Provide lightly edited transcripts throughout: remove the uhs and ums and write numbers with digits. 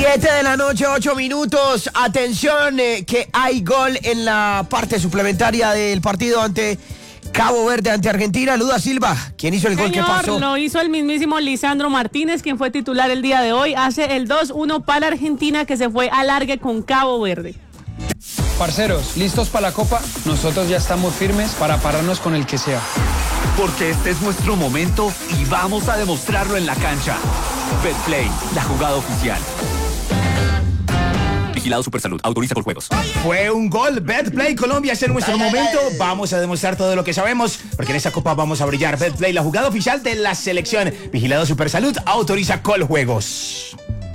7 de la noche, 8 minutos. Atención, que hay gol en la parte suplementaria del partido ante Cabo Verde, ante Argentina. Luda Silva, ¿quién hizo el gol? ¿Qué pasó? Lo hizo el mismísimo Lisandro Martínez, quien fue titular el día de hoy. Hace el 2-1 para Argentina, que se fue a alargue con Cabo Verde. Parceros, ¿listos para la Copa? Nosotros ya estamos firmes para pararnos con el que sea. Porque este es nuestro momento y vamos a demostrarlo en la cancha. Betplay, la jugada oficial. Vigilado Supersalud, autoriza con juegos. Fue un gol. Betplay Colombia, este es nuestro momento. Vamos a demostrar todo lo que sabemos, porque en esta Copa vamos a brillar. Betplay, la jugada oficial de la selección. Vigilado Supersalud, autoriza con juegos.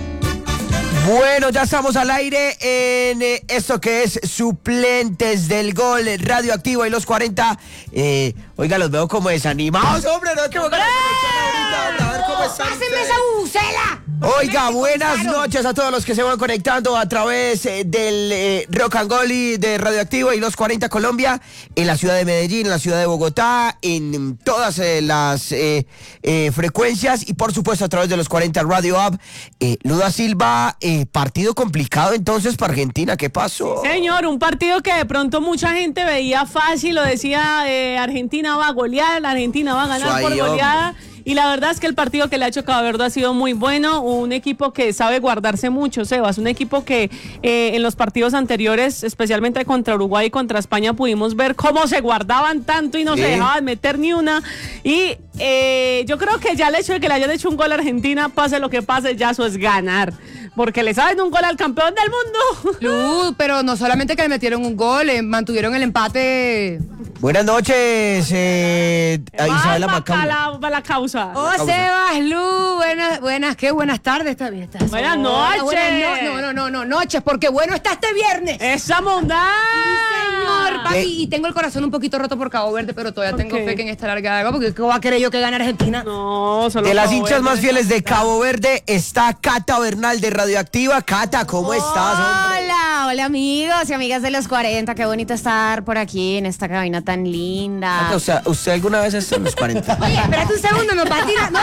Bueno, ya estamos al aire en esto que es Suplentes del Gol Radioactivo y los 40. Oiga, los veo como desanimados, hombre, no, que ahorita. A ver cómo están. ¡Pásenme esa bucela! Oiga, buenas noches a todos los que se van conectando a través del Rock and Roll y de Radioactivo y los 40 Colombia, en la ciudad de Medellín, en la ciudad de Bogotá, en todas las frecuencias y por supuesto a través de los 40 Radio App. Luda Silva, partido complicado entonces para Argentina, ¿qué pasó? Señor, un partido que de pronto mucha gente veía fácil, lo decía, Argentina va a golear, Argentina va a ganar por goleada. Y la verdad es que el partido que le ha hecho Cabo Verde ha sido muy bueno, un equipo que sabe guardarse mucho, Sebas, un equipo que en los partidos anteriores, especialmente contra Uruguay y contra España, pudimos ver cómo se guardaban tanto y no se dejaban meter ni una. Y yo creo que ya el hecho de que le hayan hecho un gol a Argentina, pase lo que pase, ya eso es ganar. Porque le saben un gol al campeón del mundo. Pero no solamente que le metieron un gol, mantuvieron el empate. Buenas noches, Isabela Macao. Para la causa. Oh, Sebas, Lu, buenas tardes también. Buenas noches. No, noches, porque bueno está este viernes. ¡Esa mondad! Sí, señor, papi, y tengo el corazón un poquito roto por Cabo Verde, pero todavía tengo fe que en esta larga, porque ¿qué va a querer yo que gane Argentina? No, solo de las hinchas más fieles de Cabo Verde está Cata Bernal de Radioactiva. Cata, ¿cómo estás, hombre? Hola amigos y amigas de los 40, qué bonito estar por aquí en esta cabina tan linda. Cata, o sea, ¿usted alguna vez está en los 40? Oye, espérate un segundo, nos va a tirar.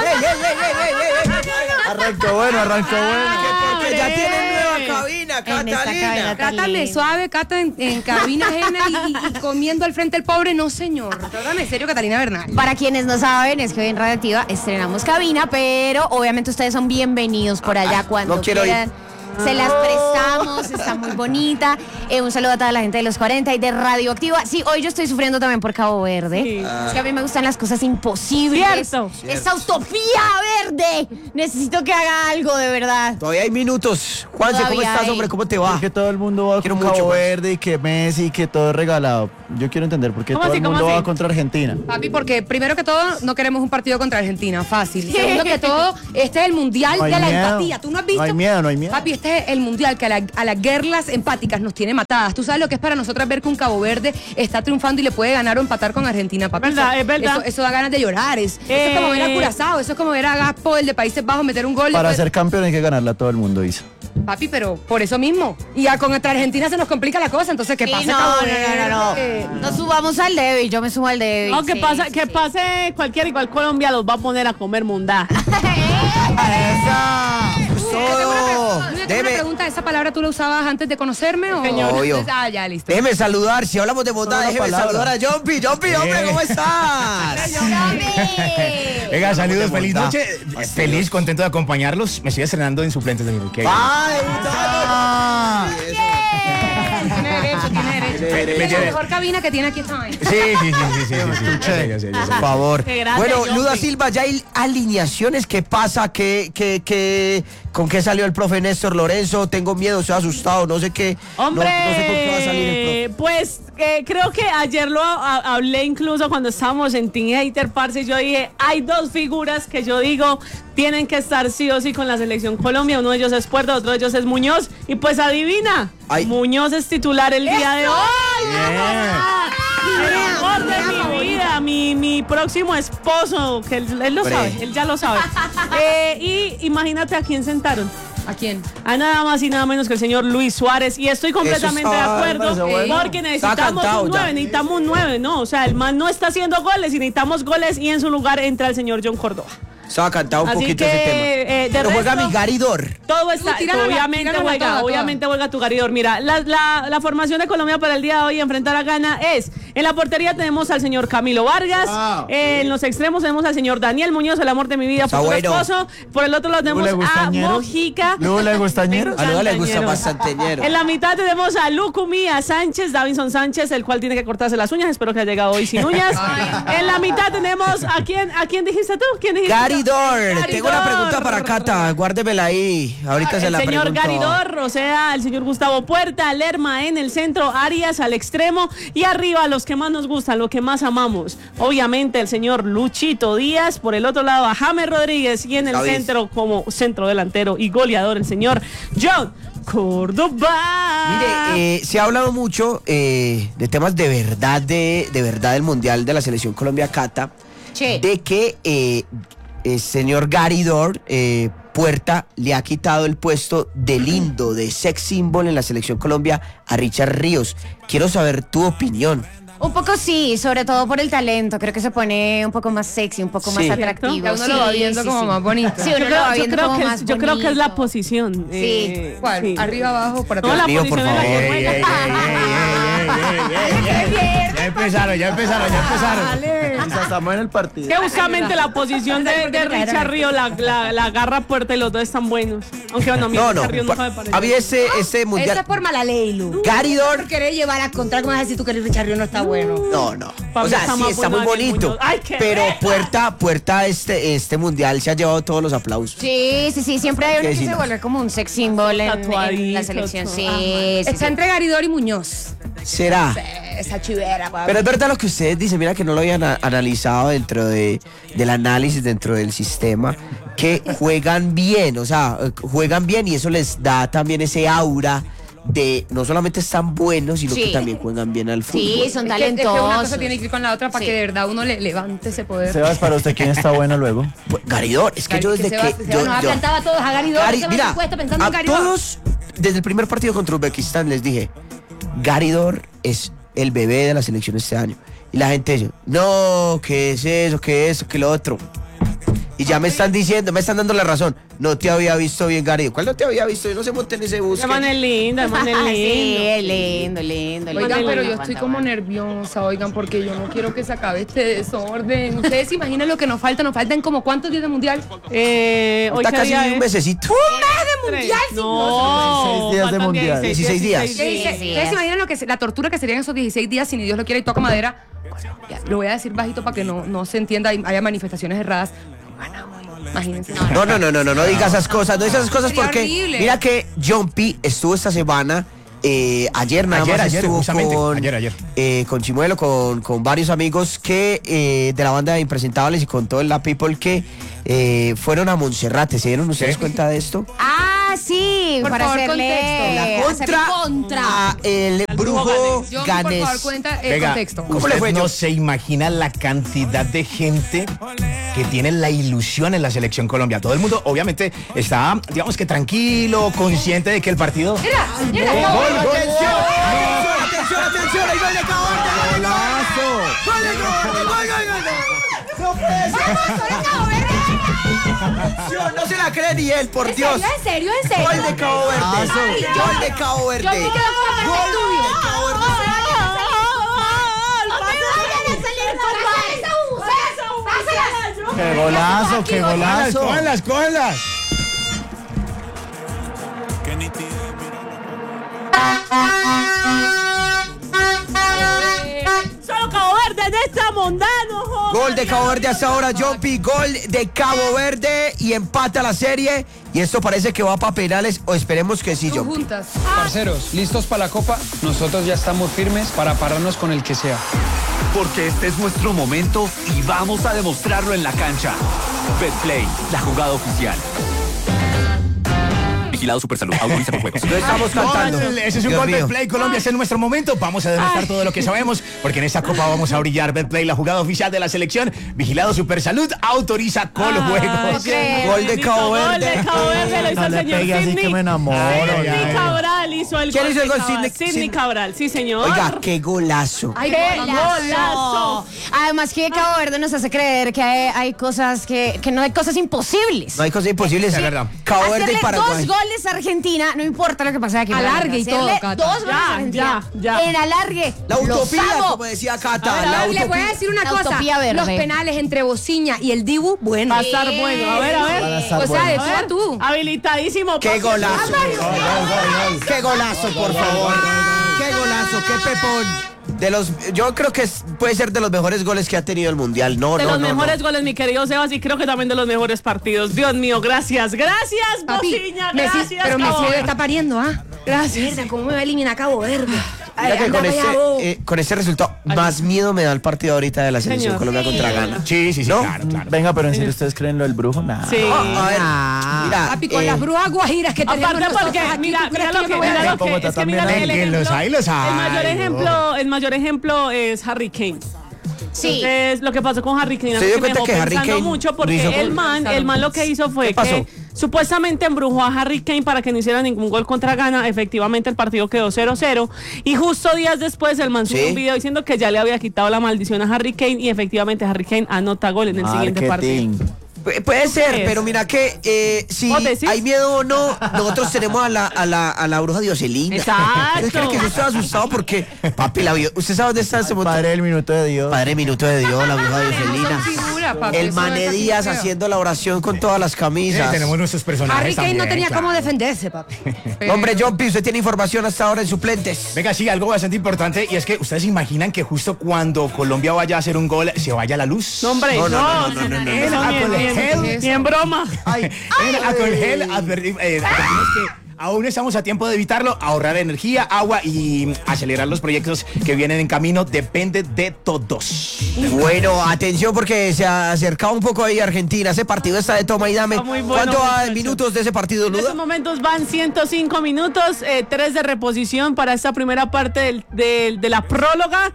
Arrancó bueno. Porque ya tienen nueva cabina, Catalina. Trátame suave, Cata, en cabina ajena y comiendo al frente el pobre, no señor. Trátame serio, Catalina Bernal. Para quienes no saben, es que hoy en Radioactiva estrenamos cabina, pero obviamente ustedes son bienvenidos por allá cuando quieran. Se las prestamos, está muy bonita. Un saludo a toda la gente de los 40 y de Radioactiva. Sí, hoy yo estoy sufriendo también por Cabo Verde. Sí. Es que a mí me gustan las cosas imposibles. Cierto. Esa utopía verde. Necesito que haga algo, de verdad. Todavía hay minutos. Juanse, ¿cómo estás, hombre? ¿Cómo te va? Que todo el mundo va con Cabo Verde y que Messi y que todo es regalado. Yo quiero entender por qué todo el mundo va contra Argentina. Papi, porque primero que todo no queremos un partido contra Argentina, fácil. Segundo que todo, este es el mundial de la empatía. ¿Tú no has visto? No hay miedo. Papi, este es el mundial que a las guerras empáticas nos tiene matadas. ¿Tú sabes lo que es para nosotras ver que un Cabo Verde está triunfando y le puede ganar o empatar con Argentina, papi? Es verdad. Eso da ganas de llorar. Eso es como ver a Curazao, eso es como ver a Gaspo, el de Países Bajos, meter un gol. Para ser campeón hay que ganarla a todo el mundo, Isa. Papi, pero por eso mismo. Y con nuestra Argentina se nos complica la cosa, entonces ¿qué pasa? No. No subamos al débil, yo me subo al débil. No, que pase cualquiera, igual Colombia los va a poner a comer mundá. Una pregunta, ¿esa palabra tú la usabas antes de conocerme o? Obvio. Ya, listo. Déjeme saludar, si hablamos de bondad, déjeme saludar a Jumpy. Jumpy, hombre, ¿cómo estás? Venga, saludos, feliz noche. Feliz, contento de acompañarlos. Me estoy estrenando en Suplentes de mi ¡Ay, Tiene derecho. La mejor cabina que tiene aquí esta vaina. Sí. Por favor. Bueno, Luda Silva, ya hay alineaciones. ¿Qué pasa? ¿Con qué salió el profe Néstor Lorenzo? Tengo miedo, estoy asustado, no sé qué. Hombre, no sé con qué va a salir el profe. Pues creo que ayer lo hablé incluso cuando estábamos en Team Hater, parce. Yo dije, hay dos figuras que yo digo tienen que estar sí o sí con la selección Colombia. Uno de ellos es Puerta, otro de ellos es Muñoz. Y pues adivina, Muñoz es titular el día de hoy. El amor de mi vida, mi próximo esposo, que él lo sabe, él ya lo sabe. Y imagínate a quién sentaron. ¿A quién? A nada más y nada menos que el señor Luis Suárez. Y estoy completamente de acuerdo, porque necesitamos un 9, ¿no? O sea, el man no está haciendo goles y necesitamos goles y en su lugar entra el señor John Córdoba. Estaba cantado un Así poquito que, ese tema. de Pero juega resto, mi Garidor. Todo está, tírala, obviamente tírala juega, toda. obviamente juega tu Garidor. Mira, la formación de Colombia para el día de hoy enfrentar a Ghana es, en la portería tenemos al señor Camilo Vargas, en los extremos tenemos al señor Daniel Muñoz, el amor de mi vida, futuro esposo. Por el otro lado tenemos a Mojica. ¿Luego le gusta Ñero? A Lugo le gusta bastante Ñero. En la mitad tenemos a Lucumí, a Sánchez, Davinson Sánchez, el cual tiene que cortarse las uñas. Espero que haya llegado hoy sin uñas. En la mitad tenemos ¿a quién dijiste tú? ¿Quién dijiste? Garidor. Tengo una pregunta para Cata, guárdemela ahí. Ahorita se la pregunto. El señor Garidor, o sea, el señor Gustavo Puerta, Lerma en el centro, Arias al extremo y arriba los que más nos gustan, lo que más amamos. Obviamente el señor Luchito Díaz, por el otro lado a James Rodríguez y en el centro como centro delantero y goleador el señor John Córdoba. Mire, se ha hablado mucho de temas de verdad del Mundial de la Selección Colombia, Cata, de que el señor Garidor Puerta le ha quitado el puesto de lindo, de sex symbol en la Selección Colombia a Richard Ríos. Quiero saber tu opinión. Un poco sí, sobre todo por el talento. Creo que se pone un poco más sexy, un poco más atractivo. Ya uno lo va viendo como más bonito. Sí, uno lo va viendo como más bonito. Yo creo que es la posición. Sí. ¿Cuál? Sí. Arriba, abajo, por atrás. No, la Mío, por posición es la favor. que Ya empezaron. Quizás estamos en el partido. que justamente la posición de Richard Ríos la agarra fuerte y los dos están buenos. Aunque bueno, No, Richard Ríos no sabe parecer. había ese Mundial. Esa es por mala ley, Lu. Garidor. Por querer llevar a contra, ¿cómo vas a decir tú que el Richard Ríos no está bueno? No. Para O mí sea, está sí, más está muy bueno Daniel bonito. Muñoz. ¡Ay, qué Pero bella! Puerta este Mundial se ha llevado todos los aplausos. Sí, siempre hay uno que se decimos? vuelve como un sex symbol en Tatuadito, la selección. Sí, ajá. Está entre Garidor y Muñoz. ¿Será? Esa chivera, papi. Pero es verdad lo que ustedes dicen, mira que no lo habían analizado dentro del análisis, dentro del sistema, que juegan bien, o sea, juegan bien y eso les da también ese aura de no solamente están buenos, sino que también juegan bien al fútbol. Sí, son Es que talentosos. una cosa tiene que ir con la otra para que de verdad uno le levante ese poder. Sebas, para usted, ¿quién está bueno luego? Pues, Garidor, es que yo desde Sebas nos ha cantado a todos a Garidor. Mira, pensando a en Garidor. todos, desde el primer partido contra Uzbekistán les dije, Garidor es el bebé de la selección este año. Y la gente dice, no, ¿qué es eso? ¿Qué es eso? ¿Qué lo otro? Y ya me están diciendo, me están dando la razón. No te había visto bien, Garidor. ¿Cuál no te había visto? Yo no se monté en ese bus. El man es lindo, el man es lindo. Sí, es lindo. Oigan, pero yo estoy como nerviosa, oigan, porque yo no quiero que se acabe este desorden. Ustedes se imaginan lo que nos faltan como ¿cuántos días de mundial? Hoy Está qué casi día un es. mesecito. ¡Un mes de mundial! No, 16 días de faltan mundial. 16 días. ¿Ustedes se imaginan la tortura que serían esos 16 días si ni Dios lo quiere y toca madera? Lo voy a decir bajito para que no se entienda y haya manifestaciones erradas. Imagínense. No digas esas cosas, no digas esas cosas Sería porque horrible. mira que John P estuvo esta semana, ayer nada más estuvo justamente, con, ayer. Con Chimuelo, con varios amigos que de la banda de Impresentables y con todo la people que fueron a Monserrate. ¿Se dieron ustedes cuenta de esto? Ah, sí, Por para favor, hacerle contexto. contra. a el brujo John, por ganés. favor, cuenta el Venga, contexto. ¿Cómo le fue, usted no John? se imagina la cantidad de gente que tiene la ilusión en la selección Colombia. Todo el mundo, obviamente, está, digamos que tranquilo, consciente de que el partido. Mira, ¡Atención! ¡Atención! ¡Hay gol de Cabo Verde! No se la cree ni él, por Dios. ¿En serio? Gol de Cabo Verde. Gol de Cabo Verde. Yo me quedo con el Gol estudio. de Cabo Verde. ¡Qué golazo, qué golazo! ¡Cógelas! Solo Cabo Verde en esta mondano. Gol de Cabo Verde hasta ahora, Jumpy. Gol de Cabo Verde y empata la serie. Y esto parece que va para penales, o esperemos que sí, Tú Jumpy. juntas. Parceros, ¿listos para la copa? Nosotros ya estamos firmes para pararnos con el que sea. Porque este es nuestro momento y vamos a demostrarlo en la cancha. Betplay, la jugada oficial. Vigilado Supersalud. Autoriza con juegos. No estamos cantando. Ese es un gol Betplay Colombia, ese es nuestro momento. Vamos a demostrar todo lo que sabemos, porque en esta copa vamos a brillar. Betplay, la jugada oficial de la selección. Vigilado Supersalud, autoriza Coljuegos. Gol de Cabo Verde. Gol de Cabo Verde lo hizo el señor Así que me Sidney. enamoro. Sidney Cabral hizo el ¿Quién gol. hizo el gol? Sidney Cabral, sí señor. Oiga, qué golazo. ¡Ay, ¡Qué golazo! Además que Cabo Verde nos hace creer que hay cosas que no hay cosas imposibles. No hay cosas imposibles. Es verdad. Cabo Verde Hacerle y Paraguay. 2 goles a Argentina, no importa lo que pase aquí. Alargue y todo, Hacerle Cata. 2 goles a Argentina. Ya. En alargue. La Los utopía, amo. como decía Cata. A La ver, les voy a utopía. decir una La cosa. utopía verde. Los penales entre Bociña y el Dibu, bueno. Va a estar bueno. A ver, a Van a ver. estar O sea, de buenos. tú a tú. Habilitadísimo. Qué golazo. Qué golazo, por favor. Qué golazo, qué pepón. Yo creo que puede ser de los mejores goles que ha tenido el Mundial. De los mejores goles, mi querido Sebas, y creo que también de los mejores partidos. Dios mío, gracias. Gracias, Papi, Bociña. Messi, Gracias, pero Cabo Messi Verde. está pariendo, ¿ah? Gracias. Mierda, ¿cómo me va a eliminar Cabo Verde? Mira que con este resultado, más miedo me da el partido ahorita de la selección Señor. Colombia contra Ghana. Sí, ¿No? claro. Venga, pero en serio, ¿ustedes creen lo del brujo? Nada. Sí. A ver, mira. Papi, con las brujas guajiras que tenemos Aparte nosotros porque, aquí, mira ¿tú crees lo que, yo me voy a mira dejar? lo que, Bogotá es que mira también el hay. ejemplo, Los hay, los hay. el mayor ejemplo es Harry Kane. Sí. Entonces, lo que pasó con Harry Kane, ¿Se dio me cuenta dejó que Harry pensando Kane mucho lo porque hizo el man lo que hizo fue ¿Qué pasó? que supuestamente embrujó a Harry Kane para que no hiciera ningún gol contra Ghana. Efectivamente, el partido quedó 0-0 y justo días después el man subió Sí. un video diciendo que ya le había quitado la maldición a Harry Kane y efectivamente Harry Kane anota gol en el siguiente partido. Marketing. Puede ser, Es. pero mira que si ¿Vos decís? hay miedo o no, nosotros tenemos a la bruja Dioselina. Exacto. ¿Usted cree que yo estoy asustado porque, papi, ¿usted sabe dónde está ese montón? Padre del minuto de Dios. Padre minuto de Dios, la bruja Dioselina. Son figuras, papi, El eso no Mané es así Díaz feo. haciendo la oración con todas las camisas. Tenemos nuestros personajes Harry Kane no también, tenía claro. cómo defenderse, papi. Hombre, Jumpy, usted tiene información hasta ahora en suplentes. Venga, sí, algo bastante importante, y es que ustedes se imaginan que justo cuando Colombia vaya a hacer un gol, se vaya la luz. No, hombre, No, no, no, no, no, no, ni en broma. En Acolgel advertimos que aún estamos a tiempo de evitarlo, ahorrar energía, agua y acelerar los proyectos que vienen en camino. Depende de todos. Bueno, atención porque se ha acercado un poco ahí Argentina. Ese partido está de toma y dame. Está muy bueno, ¿Cuánto va en muchachos. minutos de ese partido, En estos Luda? momentos van 105 minutos, 3 de reposición para esta primera parte de la próloga.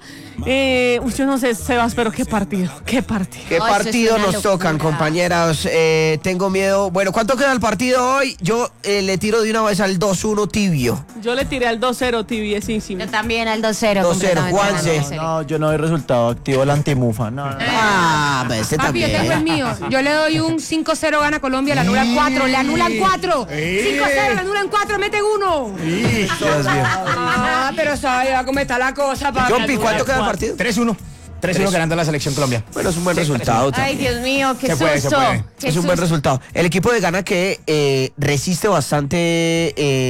Usted no sé, Sebas, pero qué partido. ¿Qué eso partido es una nos tocan, locura. compañeras? Tengo miedo. Bueno, ¿cuánto queda el partido hoy? Yo le tiro de una vez al 2-1 tibio. Yo le tiré al 2-0 tibiesísimo. Yo también al 2-0. 2-0, completamente Juanse. ganando. No, yo no doy resultado. Activo la antimufa. No, no. Ah, pues este Papi, yo tengo el también. mío. Yo le doy un 5-0 gana Colombia, le anulan 4. Le anulan 4. 5-0, le anulan 4, meten 1. Dios mío. Ah, pero sabe cómo está la cosa, papi. Jumpy, ¿cuánto queda el partido? 3-1. 3-1 ganando la selección Colombia. Bueno, es un buen resultado. Ay, Dios mío, qué Se puede, se susto. puede. Qué Es un buen susto. resultado. El equipo de Ghana que resiste bastante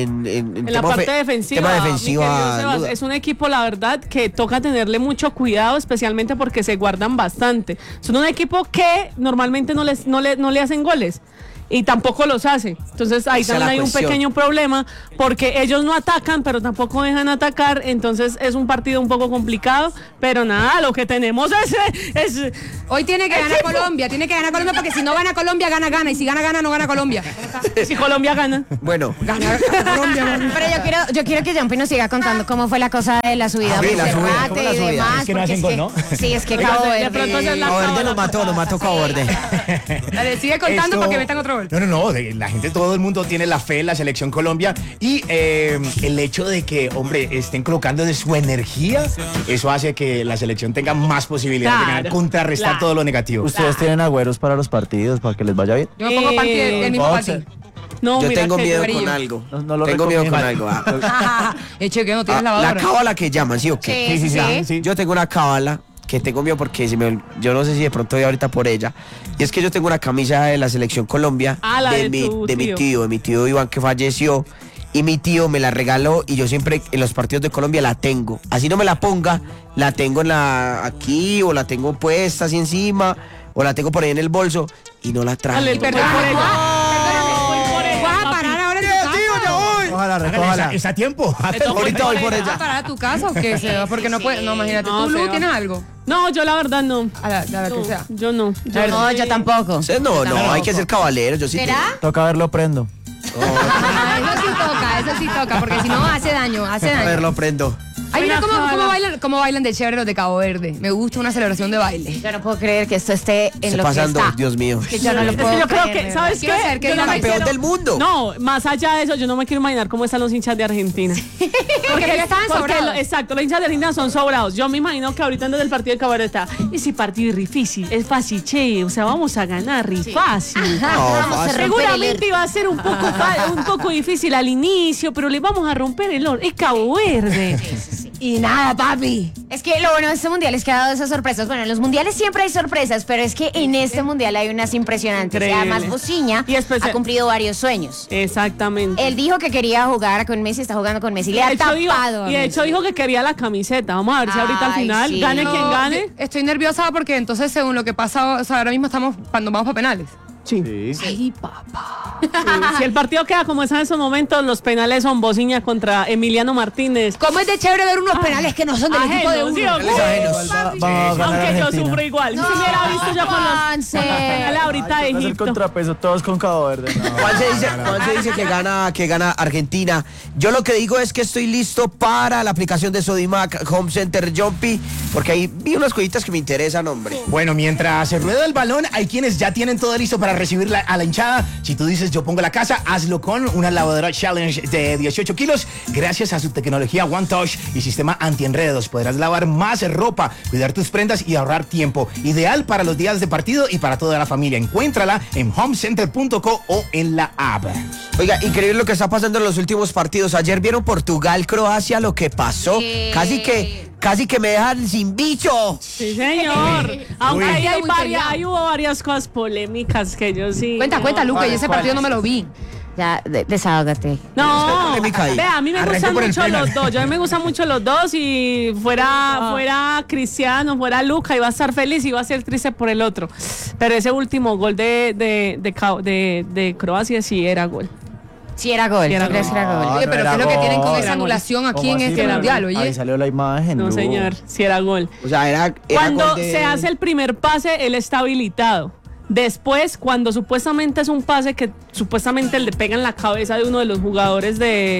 en En la parte defensiva, tema mi defensiva, querido Sebas, Luda. es un equipo, la verdad, que toca tenerle mucho cuidado, especialmente porque se guardan bastante. Son un equipo que normalmente no le hacen goles. Y tampoco los hace. Entonces ahí Esa es también la hay un cuestión. pequeño problema porque ellos no atacan, pero tampoco dejan atacar. Entonces es un partido un poco complicado. Pero nada, lo que tenemos es Hoy tiene que ganar Colombia, porque si no gana Colombia, gana Ghana. Y si gana Ghana, no gana Colombia. si Colombia gana. Bueno, Gana Colombia, mami. Pero yo quiero que Jumpy nos siga contando cómo fue la cosa de la subida. Ah, sí, la Monserrate subida, ¿cómo la y subida? demás. Es que no porque hacen gol, ¿no? Sí, es que Oiga, Cabo de Verde. pronto esa es la Cabo Verde cábala. nos mató Cabo Verde. Dale, sigue contando para que metan otro gol. No, la gente, todo el mundo tiene la fe en la selección Colombia y el hecho de que, hombre, estén colocando de su energía, eso hace que la selección tenga más posibilidades de ganar, Claro, contrarrestar claro. todo lo negativo. Ustedes tienen agüeros para los partidos, para que les vaya bien. Yo me pongo el mismo boxer. partido. No, Yo mira tengo que miedo yo- con algo. No lo Tengo miedo con recomiendo. algo. Eche, que no tienes La lavadora. cábala que llaman, ¿sí o qué? Sí. Yo tengo una cábala que tengo miedo porque yo no sé si de pronto voy ahorita por ella. Y es que yo tengo una camisa de la selección Colombia Ah, la de mi tu tío, de mi tío Iván que falleció. Y mi tío me la regaló y yo siempre en los partidos de Colombia la tengo. Así no me la ponga, la tengo aquí o la tengo puesta así encima o la tengo por ahí en el bolso y no la traje. Dale, Perdón, voy por ella. perdóname, Voy por ella, ¿vas a papi. parar ahora en tu casa? Ojalá, Hágale, recójala. está a tiempo. Ahorita voy por ¿Vas a ella. parar a tu casa o qué? Seba? Porque no puedes. No, imagínate. No, ¿Tú, Lu, Seba. tienes algo? No, yo la verdad no. A la que No, sea. yo no. No, yo tampoco. No, hay que ser caballeros. Yo sí ¿Será? Toca verlo prendo. Eso sí toca, porque si no hace daño. A ver, lo prendo. Ay, mira cómo bailan de chévere los de Cabo Verde. Me gusta una celebración de baile. Yo no puedo creer que esto esté en lo pasando, que está. Dios mío. Es que yo no lo puedo yo creo creer, que, ¿sabes qué? Yo no me Campeón del mundo. No, más allá de eso, yo no me quiero imaginar cómo están los hinchas de Argentina. Porque ya estaban sobrados. Exacto, los hinchas de Argentina son sobrados. Yo me imagino que ahorita desde el partido de Cabo Verde está, ese partido es difícil, es fácil, che, o sea, vamos a ganar, fácil. Vamos a romper Seguramente iba a ser un poco difícil al inicio, pero le vamos a romper el oro. Es Cabo Verde. Y nada, papi. Es que lo bueno de este mundial es que ha dado esas sorpresas. Bueno, en los mundiales siempre hay sorpresas, pero es que en este mundial hay unas impresionantes. Increíble. Además, Bociña ha cumplido varios sueños. Exactamente. Él dijo que quería jugar con Messi, está jugando con Messi. Le ha tapado. Y de hecho dijo que quería la camiseta. Vamos a ver si ahorita al final sí. gane quien gane. Estoy nerviosa porque entonces, según lo que pasa, o sea, ahora mismo estamos cuando vamos para penales. Sí. Ay, papá. Sí. Si el partido queda como es en esos momentos, los penales son Bociña contra Emiliano Martínez. ¿Cómo es de chévere ver unos penales que no son del equipo de uno? Aunque yo sufro igual. No, si hubiera visto yo con los penales ahorita de Es el Egipto. contrapeso, todos con Cabo Verde. No. Juan se dice que gana Argentina. Yo lo que digo es que estoy listo para la aplicación de Sodimac Home Center Jumpy, porque ahí vi unas cositas que me interesan, hombre. Bueno, mientras se rueda el balón, hay quienes ya tienen todo listo para recibir a la hinchada. Si tú dices yo pongo la casa, hazlo con una lavadora Challenge de 18 kilos. Gracias a su tecnología One Touch y sistema antienredos, podrás lavar más ropa, cuidar tus prendas y ahorrar tiempo. Ideal para los días de partido y para toda la familia. Encuéntrala en homecenter.co o en la app. Oiga, increíble lo que está pasando en los últimos partidos. Ayer vieron Portugal-Croacia, lo que pasó. Sí. Casi que me dejan sin bicho. Sí, señor. Aunque ahí hubo varias cosas polémicas que yo sí. Cuenta, Luca, y ese partido no me lo vi. Ya, desahógate. No, polémica ahí. vea, a mí me Arrancó gustan por el mucho penal. los dos. Yo a mí me gustan mucho los dos y fuera Cristiano, fuera Luca, iba a estar feliz y iba a ser triste por el otro. Pero ese último gol de Croacia sí era gol. Sí era gol. Sí era ¿Tú crees que era gol? Oye, pero ¿qué es lo que tienen con esa anulación aquí en este mundial, Ahí oye? salió la imagen. No, señor, sí era gol. O sea, era Cuando gol de- se hace el primer pase, él está habilitado. Después, cuando supuestamente es un pase que supuestamente le pega en la cabeza de uno de los jugadores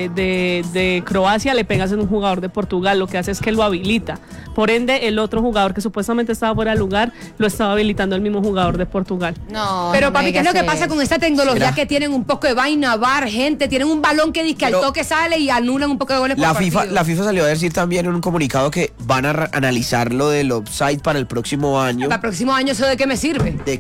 de Croacia, le pegas en un jugador de Portugal, lo que hace es que lo habilita. Por ende, el otro jugador que supuestamente estaba fuera de lugar, lo estaba habilitando el mismo jugador de Portugal. No. Pero no me papi, ¿qué es lo que digas pasa eso. con esta tecnología ¿Será? que tienen un poco de vaina, bar, gente, tienen un balón que dice que al Pero toque sale y anulan un poco de goles por La partido? FIFA salió a decir también en un comunicado que van a analizar lo del offside para el próximo año. Para el próximo año, ¿eso de qué me sirve? De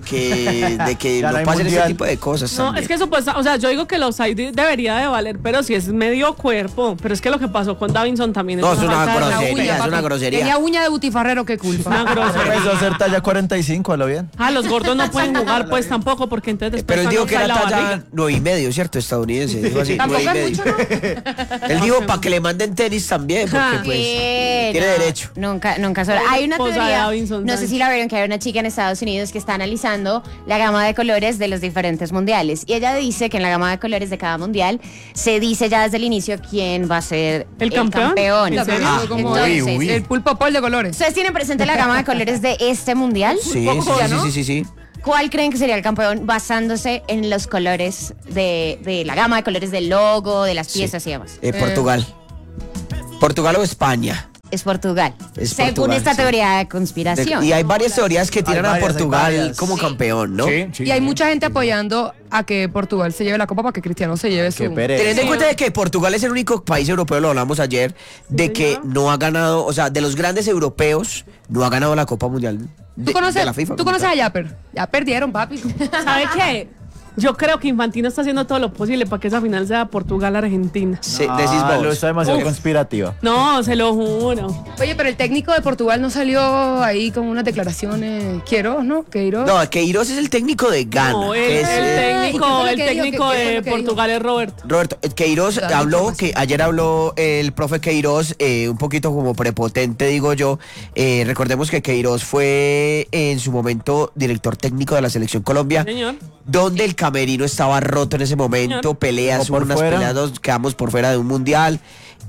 que Ya no no hay pasen ese mundial. tipo de cosas. No, también. es que o sea, yo digo que el offside debería de valer, pero si es medio cuerpo. Pero es que lo que pasó con Davinson también No, es una falta de grosería, uña, es papi. una grosería. Tenía uña de butifarrero, qué culpa. Una grosería. Empezó a hacer talla 45, a lo bien. Los gordos no pueden jugar pues tampoco porque entonces después Pero él dijo están que era offside la talla barriga. 9,5, ¿cierto? Estadounidense. Dijo así, Tampoco 9,5. es mucho, ¿no? Él dijo para que le manden tenis también, porque pues Sí, tiene no, derecho. Nunca solo. Hay una Esposa de teoría, Davinson no sé Sánchez. si la vieron, que hay una chica en Estados Unidos que está analizando la gama de colores de los diferentes mundiales. Y ella dice que en la gama de colores de cada mundial se dice ya desde el inicio quién va a ser ¿El campeón? ¿En serio? Como Entonces, uy. el pulpo pol de colores. ¿ustedes tienen presente la gama de colores de este mundial? Sí, sí. ¿Cuál creen que sería el campeón basándose en los colores de la gama de colores del logo, de las piezas y demás? Portugal. ¿Portugal o España? Es Portugal. Es según Portugal, esta sí. teoría de conspiración. Y hay varias teorías que tiran varias, a hay Portugal varias. como campeón, ¿no? Sí, sí. Y hay mucha gente apoyando a que Portugal se lleve la copa para que Cristiano se lleve Qué su... pereza. Teniendo en cuenta de que Portugal es el único país europeo, lo hablamos ayer, de que no ha ganado, o sea, de los grandes europeos, no ha ganado la Copa Mundial de, ¿Tú conoces, de la FIFA. ¿tú conoces a Yapper? Ya perdieron, papi. ¿Sabe qué? Yo creo que Infantino está haciendo todo lo posible para que esa final sea Portugal-Argentina. Sí, decís vos. Lo está demasiado Uf. conspirativa. No, se lo juro. Oye, pero el técnico de Portugal no salió ahí con unas declaraciones. Queiroz, ¿no? Queiroz. No, Queiroz es el técnico de Ghana. No, que es, ¿Y qué fue lo que dijo? técnico ¿Qué fue de lo que Portugal es Roberto. Roberto, Queiroz Dame habló, información. que ayer habló el profe Queiroz, un poquito como prepotente, digo yo. Recordemos que Queiroz fue en su momento director técnico de la Selección Colombia, Señor. donde el camerino estaba roto en ese momento, Señor. peleas, O por unas fuera. peleas, nos quedamos por fuera de un mundial.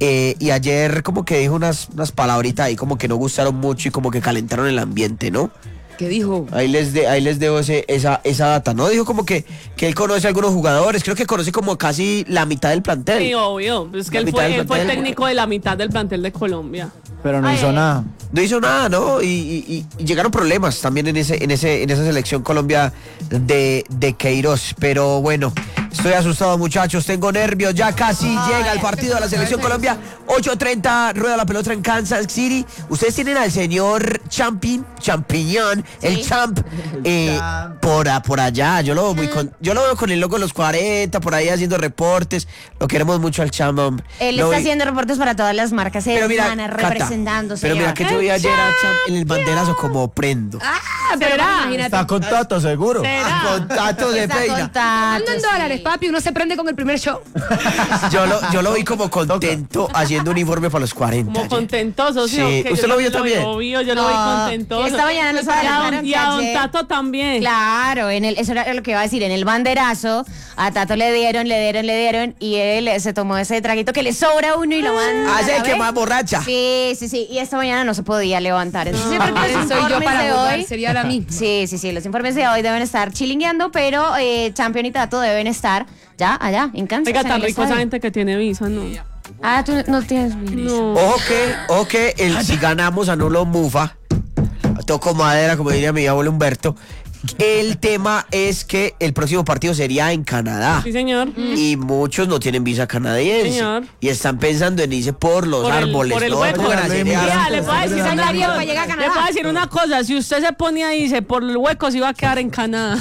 Y ayer como que dijo unas palabritas ahí como que no gustaron mucho y como que calentaron el ambiente, ¿no? ¿Qué dijo? Ahí les debo esa data, ¿no? Dijo como que él conoce a algunos jugadores, creo que conoce como casi la mitad del plantel. Sí, obvio, es que él fue técnico de la mitad del plantel de Colombia. Pero no hizo nada. No hizo nada, ¿no? Y llegaron problemas también en esa selección Colombia de Queiroz. Pero bueno, estoy asustado, muchachos, tengo nervios, ya casi llega el partido de la selección Colombia. 8:30, rueda la pelota en Kansas City. Ustedes tienen al señor Champiñón, el Champ, por allá. Yo lo veo con el loco de los 40, por ahí haciendo reportes. Lo queremos mucho al Champ, hombre. Él está haciendo reportes para todas las marcas representándose. Pero mira que yo vi ayer a Champ en el banderazo como prendo. ¿Será? Está con Tato, seguro. Con Tato de peina. Ando en dólares, papi, uno se prende con el primer show. Yo lo vi como contento haciendo un informe para los 40. Como contentoso, sí. Okay, ¿usted lo vio también? Yo lo vi contentoso. Esta mañana nos adelantaron y a don Tato también. Claro, eso era lo que iba a decir. En el banderazo, a Tato le dieron y él se tomó ese traguito que le sobra uno y lo manda. Hace que más borracha. Sí. Y esta mañana no se podía levantar. Entonces, yo creo que los soy yo informes para de votar, hoy. sería la misma. Sí. Los informes de hoy deben estar chilingueando, pero Champion y Tato deben estar ya allá en Kansas. Oiga, tan rico esa gente que tiene visa, ¿no? Ah, tú no tienes visa. No. Ojo que si ganamos anulo mufa. Toco madera, como diría mi abuelo Humberto. El tema es que el próximo partido sería en Canadá. Sí, señor. Y muchos no tienen visa canadiense. Señor. Y están pensando en irse por los árboles. Por el ¿no? hueco. Mira, Le puedo decir una cosa. Si usted se pone ahí y dice por el hueco, se iba a quedar en Canadá.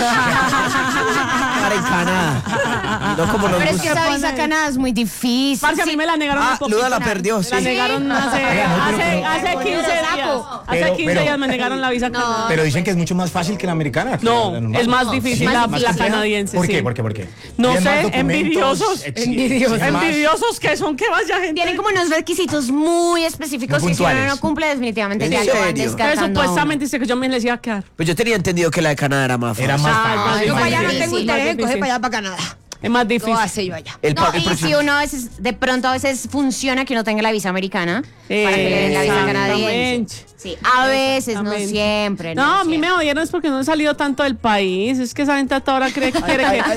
En Canadá. No como nos Pero es que gusta. esa visa a Canadá es muy difícil. Parce, a mí me la negaron un poquito. Luda la perdió, sí. La negaron hace 15 días. Hace 15 días me negaron la visa a Canadá. Pero dicen que es mucho más fácil que la americana. No, es más difícil la canadiense. ¿Por qué? Sí. ¿Por qué? No ¿Tienen más sé, documentos? envidiosos que son que vaya gente. Tienen como unos requisitos muy específicos Muy que si uno puntuales. no cumple definitivamente ¿En ya lo van serio? descartando. Supuestamente dice que yo me les iba a quedar. Pues yo tenía entendido que la de Canadá era más fácil. Era más fácil. Yo para allá no difícil, tengo más interés en coger difícil. para allá para Canadá. Es más difícil. No hace yo allá. El No, y próximo- si uno a veces, de pronto a veces funciona que uno tenga la visa americana para que le den la visa canadiense. Exactamente. Sí, a veces, no Exactamente. siempre. No, a mí me odiaron es porque no he salido tanto del país. Es que esa gente a toda hora quiere que... A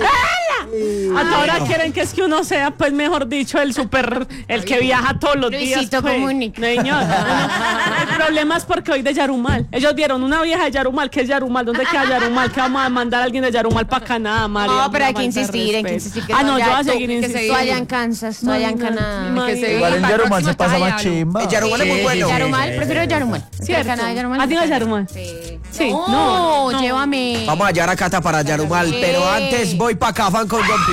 toda hora quieren que es que uno sea, pues, mejor dicho, el que viaja todos los días. Luisito Pues. Comunica. No, señor. El problema es porque hoy de Yarumal. Ellos vieron una vieja de Yarumal. ¿Qué es Yarumal? ¿Dónde queda Yarumal? ¿Qué vamos a mandar a alguien de Yarumal para Canadá, María? No, pero hay Una que falta de insistir, respeto. que Ah, no, yo voy a tú- seguir que insistiendo. tú allá en Kansas, tú allá en Canadá. Igual en Yarumal se pasa más chimba. El Yarumal es muy bueno. Yarumal, prefiero Yarumal. Cierto. Canadá, Yarumal. ¿Has ido a Yarumal? Sí. Sí. No, llévame. Vamos a hallar a Cata para Yarumal, Sí. pero antes voy para Cafán con John P.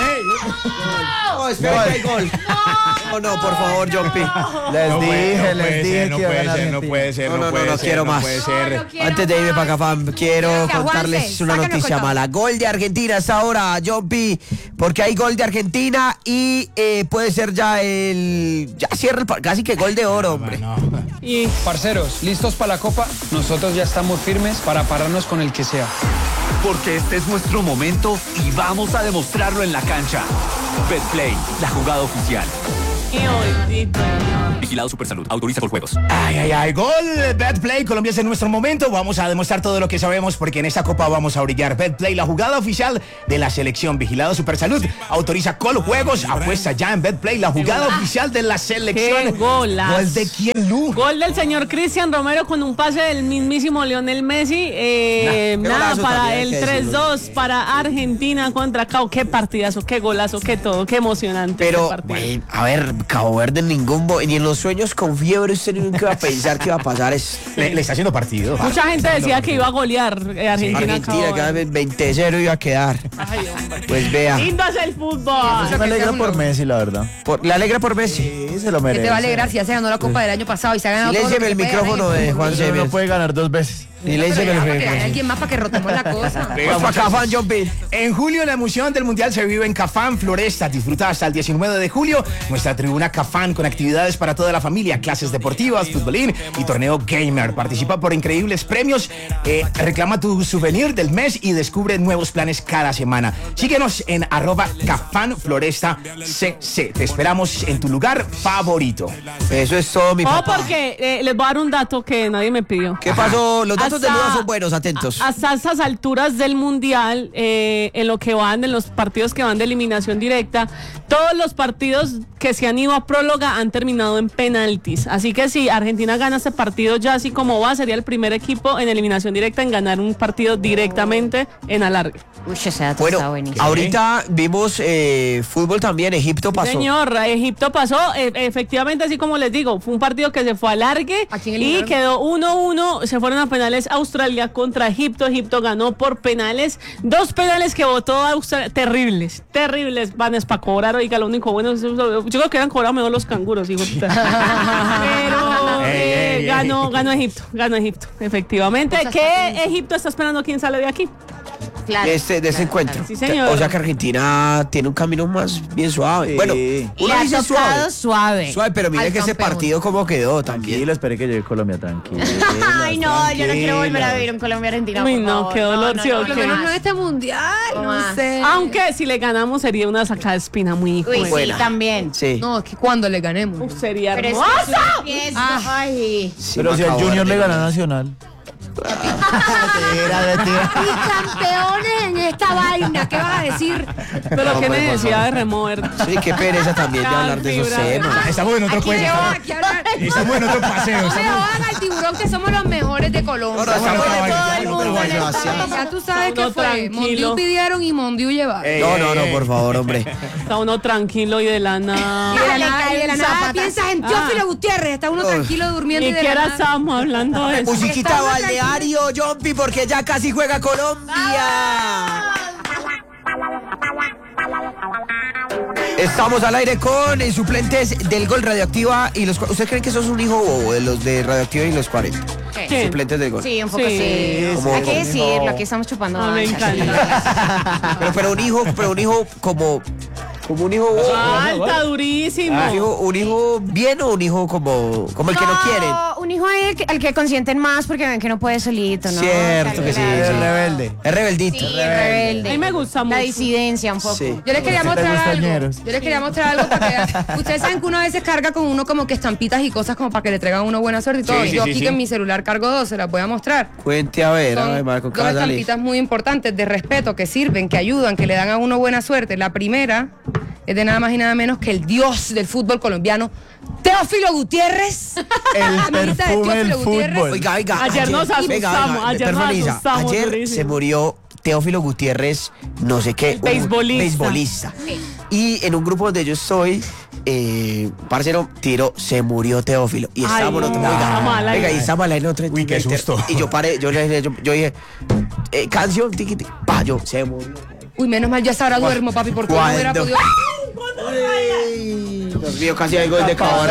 No, espera, que hay gol. No, por favor, John P. Les dije que iba a ganar Argentina. No quiero más. Antes de irme para Cafán, quiero Juanse, contarles una sácanos noticia con todo. mala. Gol de Argentina hasta ahora, John P. Porque hay gol de Argentina y puede ser ya cierra casi que gol de oro, hombre. Y Parceros, ¿listos para la Copa? Nosotros ya estamos firmes para pararnos con el que sea. Porque este es nuestro momento y vamos a demostrarlo en la cancha. Betplay, la jugada oficial. bendito. Vigilado Supersalud. Autoriza con juegos. Ay, gol. Betplay, Colombia es en nuestro momento. Vamos a demostrar todo lo que sabemos porque en esta copa vamos a brillar. Betplay, la jugada oficial de la selección. Vigilado Supersalud. Autoriza con juegos. Apuesta ya en Betplay, la jugada oficial de la selección. ¡Qué golazo! ¿Gol de quién, Lu? Gol del señor Cristian Romero con un pase del mismísimo Lionel Messi. golazo Para también, el hay que decirlo. 3-2 para Argentina contra Cabo. Qué partidazo, qué golazo, qué todo, qué emocionante. Pero, este partido. bueno, a ver, Cabo Verde ni en los sueños con fiebre usted nunca iba a pensar que iba a pasar eso. Le está haciendo partido. Mucha gente decía que iba a golear Argentina. Argentina Cabo Verde. cada 20-0 iba a quedar. Ay, hombre. Pues vea. Lindo es el fútbol. Me alegra por Messi, la verdad. ¿Le alegra por Messi? Sí, se lo ¿Qué merece. te va a alegrar si ya se ganó la Copa del año pasado y se ha ganado todo lo Siléncieme que el se puede micrófono ganar? de Juan Pero Sever. no puede ganar 2 veces. Siléncieme el Pero ya, para que haya micrófono. alguien más para que rotemos la cosa. Vamos para Cafán, John P. En julio la emoción del Mundial se vive en Cafán Floresta. Disfruta hasta el 19 de julio nuestra tribuna Cafán con actividades para toda la familia, clases deportivas, futbolín y torneo gamer. Participa por increíbles premios, reclama tu souvenir del mes y descubre nuevos planes cada semana. Síguenos en @CafánFlorestaCC. Te esperamos en tu lugar favorito. Eso es todo, mi papá. Porque les voy a dar un dato que nadie me pidió. ¿Qué pasó? Los datos datos de Luda son buenos, atentos. Hasta esas alturas del Mundial, en lo que van, en los partidos que van de eliminación directa, todos los partidos que se han ido a próloga han terminado en penaltis. Así que si Argentina gana este partido ya así como va, sería el primer equipo en eliminación directa en ganar un partido directamente en alargue. Uy, ese dato Bueno, está buenísimo. ahorita vimos fútbol también, Egipto pasó. Señor, Egipto pasó, efectivamente, así como les digo, fue un partido que se fue a alargue y quedó 1-1, se fueron a penales Australia contra Egipto. Egipto ganó por penales, 2 penales que votó Australia, terribles, Vanes para cobrar, oiga, lo único bueno, yo creo que eran cobrados mejor los canguros, hijo. Pero ganó Egipto, efectivamente. ¿Qué Egipto está esperando quién sale de aquí? Claro, de ese encuentro. Sí, señor. O sea que Argentina tiene un camino más bien suave. Sí. Bueno, Le uno ha dice tocado suave. Suave, pero mire Al que ese campeón. partido cómo quedó también. Tranquilo, espere que llegue Colombia, tranquilo. Ay, no, yo no quiero volver a vivir en Colombia-Argentina. Uy, por no, favor. qué dolor, sí, Por lo ok. menos no en este mundial, no sé. Aunque si le ganamos sería una sacada de espina muy Uy, sí, Buena. también. Sí. No, es que cuando le ganemos. Uf, sería Pero es hermoso. que ay. Sí, Pero si el acabó Junior de- le gana a Nacional. Y campeones en esta vaina, ¿qué vas a decir? Pero No, qué pues, necesidad de remover. Sí, qué pereza también de hablar de esos temas. Estamos en otro Aquí cuento. llegó, aquí hablar. Estamos en otro paseo. No me estamos- jodan al tiburón que somos los mejores de Colombia. Ahora estamos Bueno, de todo bueno, el bueno, mundo en bueno, esta- Ya tú sabes Uno qué fue. tranquilo. Mondiu pidieron y Mondiu llevaron. No, por favor, hombre. Está uno tranquilo y de la nada. Y de la le nada, cae y de la un nada zapatazo. piensas en Teófilo Gutiérrez. Está uno tranquilo durmiendo y Ni de que la ahora nada. estábamos hablando de eso. Musiquita Estamos balneario, Jumpy, porque ya casi juega Colombia. Estamos al aire con suplentes del Gol Radioactiva y los. ¿Usted cree que sos un hijo bobo de los de Radioactiva y los 40? ¿Qué? Suplentes del Gol. Sí, un poco Sí. sí. Como- Hay que decirlo, aquí estamos chupando. No, me banchas. encanta. Pero un hijo como un hijo bobo. Alta, durísimo. Un hijo bien o un hijo como el que no quieren. Un hijo ahí al que consienten más porque ven que no puede solito, ¿no? Cierto que sí. Claro. Es rebelde. Es rebeldito. Sí, rebelde. A mí me gusta La mucho. disidencia un poco. Sí. Yo les quería mostrar algo. gustañeros. Yo les quería mostrar algo para que vean. Ustedes saben que uno a veces carga con uno como que estampitas y cosas como para que le traigan a uno buena suerte y todo. Sí, sí, Yo sí, aquí sí. que en mi celular cargo 2, se las voy a mostrar. Cuente a ver, Son Marco, dos cada salir. estampitas muy importantes de respeto que sirven, que ayudan, que le dan a uno buena suerte. La primera es de nada más y nada menos que el dios del fútbol colombiano, Teófilo Gutiérrez. El Amiguita de perfume del Teófilo Gutiérrez. fútbol. Oiga. Ayer nos asustamos, ayer nos permiso, asustamos ayer durísimo. se murió Teófilo Gutiérrez, no sé qué. El beisbolista. beisbolista. Y en un grupo donde yo estoy, parcero, se murió Teófilo. Y estábamos no, nosotros, está mal ahí. oiga, y estamos al aire otro. Uy, qué susto. Y yo paré, yo dije, canción, tiqui, tiqui, yo, se murió. Uy, menos mal, yo hasta ahora duermo, papi, porque no hubiera ¿Cuándo? podido. Dios mío, casi hay gol de caballo.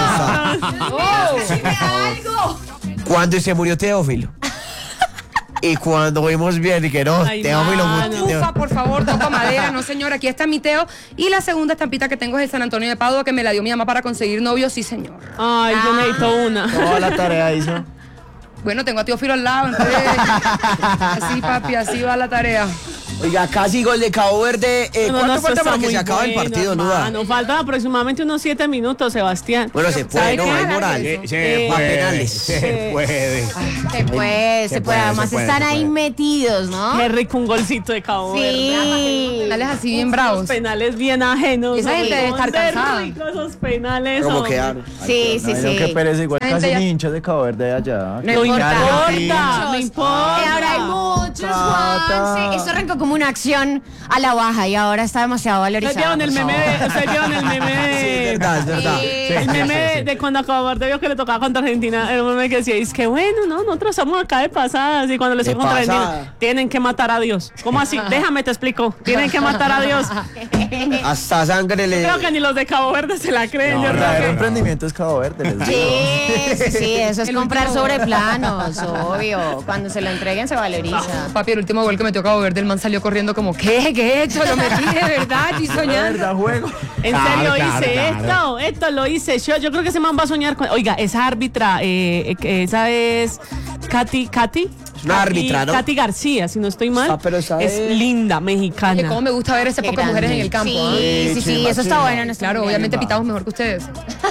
¿Cuándo se murió Teófilo? Y cuando vimos bien y que no, Ay, Teófilo mano. Ufa, por favor, toco madera. No, señor, aquí está mi Teo. Y la segunda estampita que tengo es el San Antonio de Padua, que me la dio mi mamá para conseguir novio, sí, señor. Ay, yo necesito una. Toda la tarea hizo. Bueno, tengo a Teófilo al lado, entonces. Así, papi, así va la tarea. Oiga, casi gol de Cabo Verde. ¿Cuánto falta para que se acabe el partido, Nuda? Nos faltan aproximadamente unos 7 minutos, Sebastián. Bueno, se puede, ¿Sabe no, qué? hay moral. Se Va a puede. penales. Se puede. Se puede. Además se puede, están se ahí puede. metidos, ¿no? Qué rico un golcito de Cabo Verde. Sí. Penales así bien bravos. Penales bien ajenos. Y esa gente debe estar Qué cansada. ricos esos penales. ¿Cómo hombre. quedaron? Sí, sí, Ay, no, sí. qué pereza, igual La gente casi ya- ni hinchas de Cabo Verde de allá. No importa. No importa. Ahora hay muchos, Juanse. Esto arrancó como una acción a la baja y ahora está demasiado valorizado. Ustedes vieron el por meme favor. ustedes vieron el meme de... Es verdad. El meme de cuando Cabo Verde vio que le tocaba contra Argentina, era un meme que decía, es que bueno, no, nosotros estamos acá de pasadas y cuando les De toca contra pasada. Argentina, tienen que matar a Dios. ¿Cómo así? Déjame te explico. Tienen que matar a Dios. Hasta sangre le. Creo que ni los de Cabo Verde se la creen. El yo creo verdadero que... emprendimiento es Cabo Verde, les digo. Sí, sí, sí, eso es El comprar último- sobre planos, obvio. Cuando se lo entreguen se valoriza. Papi, el último gol que metió Cabo Verde, el man salió corriendo como, ¿qué? ¿Qué he hecho? Lo metí de verdad, estoy De soñando. verdad, juego. En Claro, serio claro, hice claro. esto lo hice yo creo que ese man va a soñar con... Oiga, esa árbitra, esa es Katy, Es una árbitra, ¿no? Katy García, si no estoy mal. Ah, pero esa es es- linda, Oye, mexicana. cómo me gusta ver ese Qué pocas mujeres en grande. el campo. ¿ah? Sí, sí, sí, eso está bueno. en este Claro, mundial. obviamente pitamos mejor que ustedes.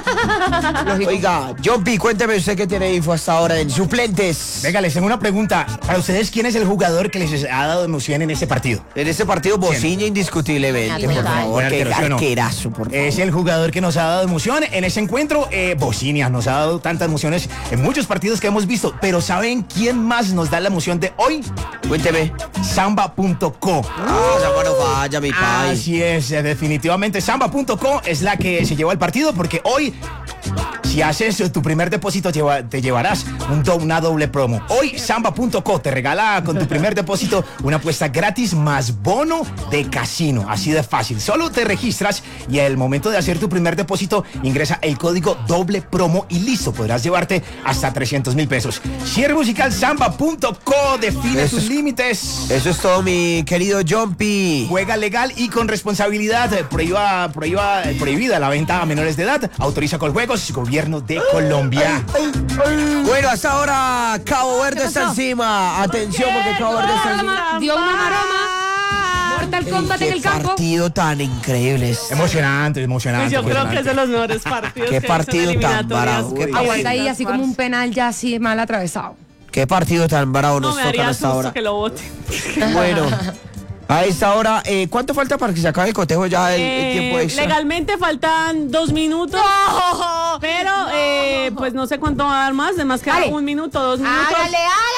Oiga, John P., cuénteme usted qué tiene info hasta ahora en suplentes. Venga, les tengo una pregunta. Para ustedes, ¿quién es el jugador que les ha dado emoción en ese partido? En este partido, Bociña indiscutiblemente, por favor. Qué arquerazo, por favor. Es el jugador que nos ha dado emoción en ese encuentro. Bociña nos ha dado tantas emociones en muchos partidos que hemos visto. Pero ¿saben quién más nos da la emoción de hoy? Cuénteme. Samba.co. Samba no falla, mi país. Así es, definitivamente. Samba.co es la que se llevó al partido porque hoy, si haces tu primer depósito, te llevarás una doble promo. Hoy, Samba.co te regala con tu primer depósito una apuesta gratis más bono de casino. Así de fácil. Solo te registras y al momento de hacer tu primer depósito, ingresa el código doble promo y listo. Podrás llevarte hasta 300,000 pesos. Cierre musical Samba.co define tus límites. Eso es todo, mi querido John P. Juega legal y con responsabilidad. Prohibida la venta a menores de edad. Autoriza Coljuegos, Gobierno de Colombia. Bueno, hasta ahora Cabo Verde está encima. Atención, porque Cabo Verde está encima. Dio una maroma. Mortal Kombat en el campo. Qué partido tan increíble. Emocionante. Pues yo creo que es de los mejores partidos. Qué partido tan bravo. Aguanta ahí así como un penal ya así mal atravesado. Qué partido tan bravo nos toca hasta ahora. Que lo bote. Bueno. A esta hora, ¿cuánto falta para que se acabe el cotejo ya el tiempo extra? Legalmente faltan 2 minutos. ¡Oh! Pero, pues no sé cuánto va a dar más. Además queda 1 minuto, 2 minutos. ¡Hágale!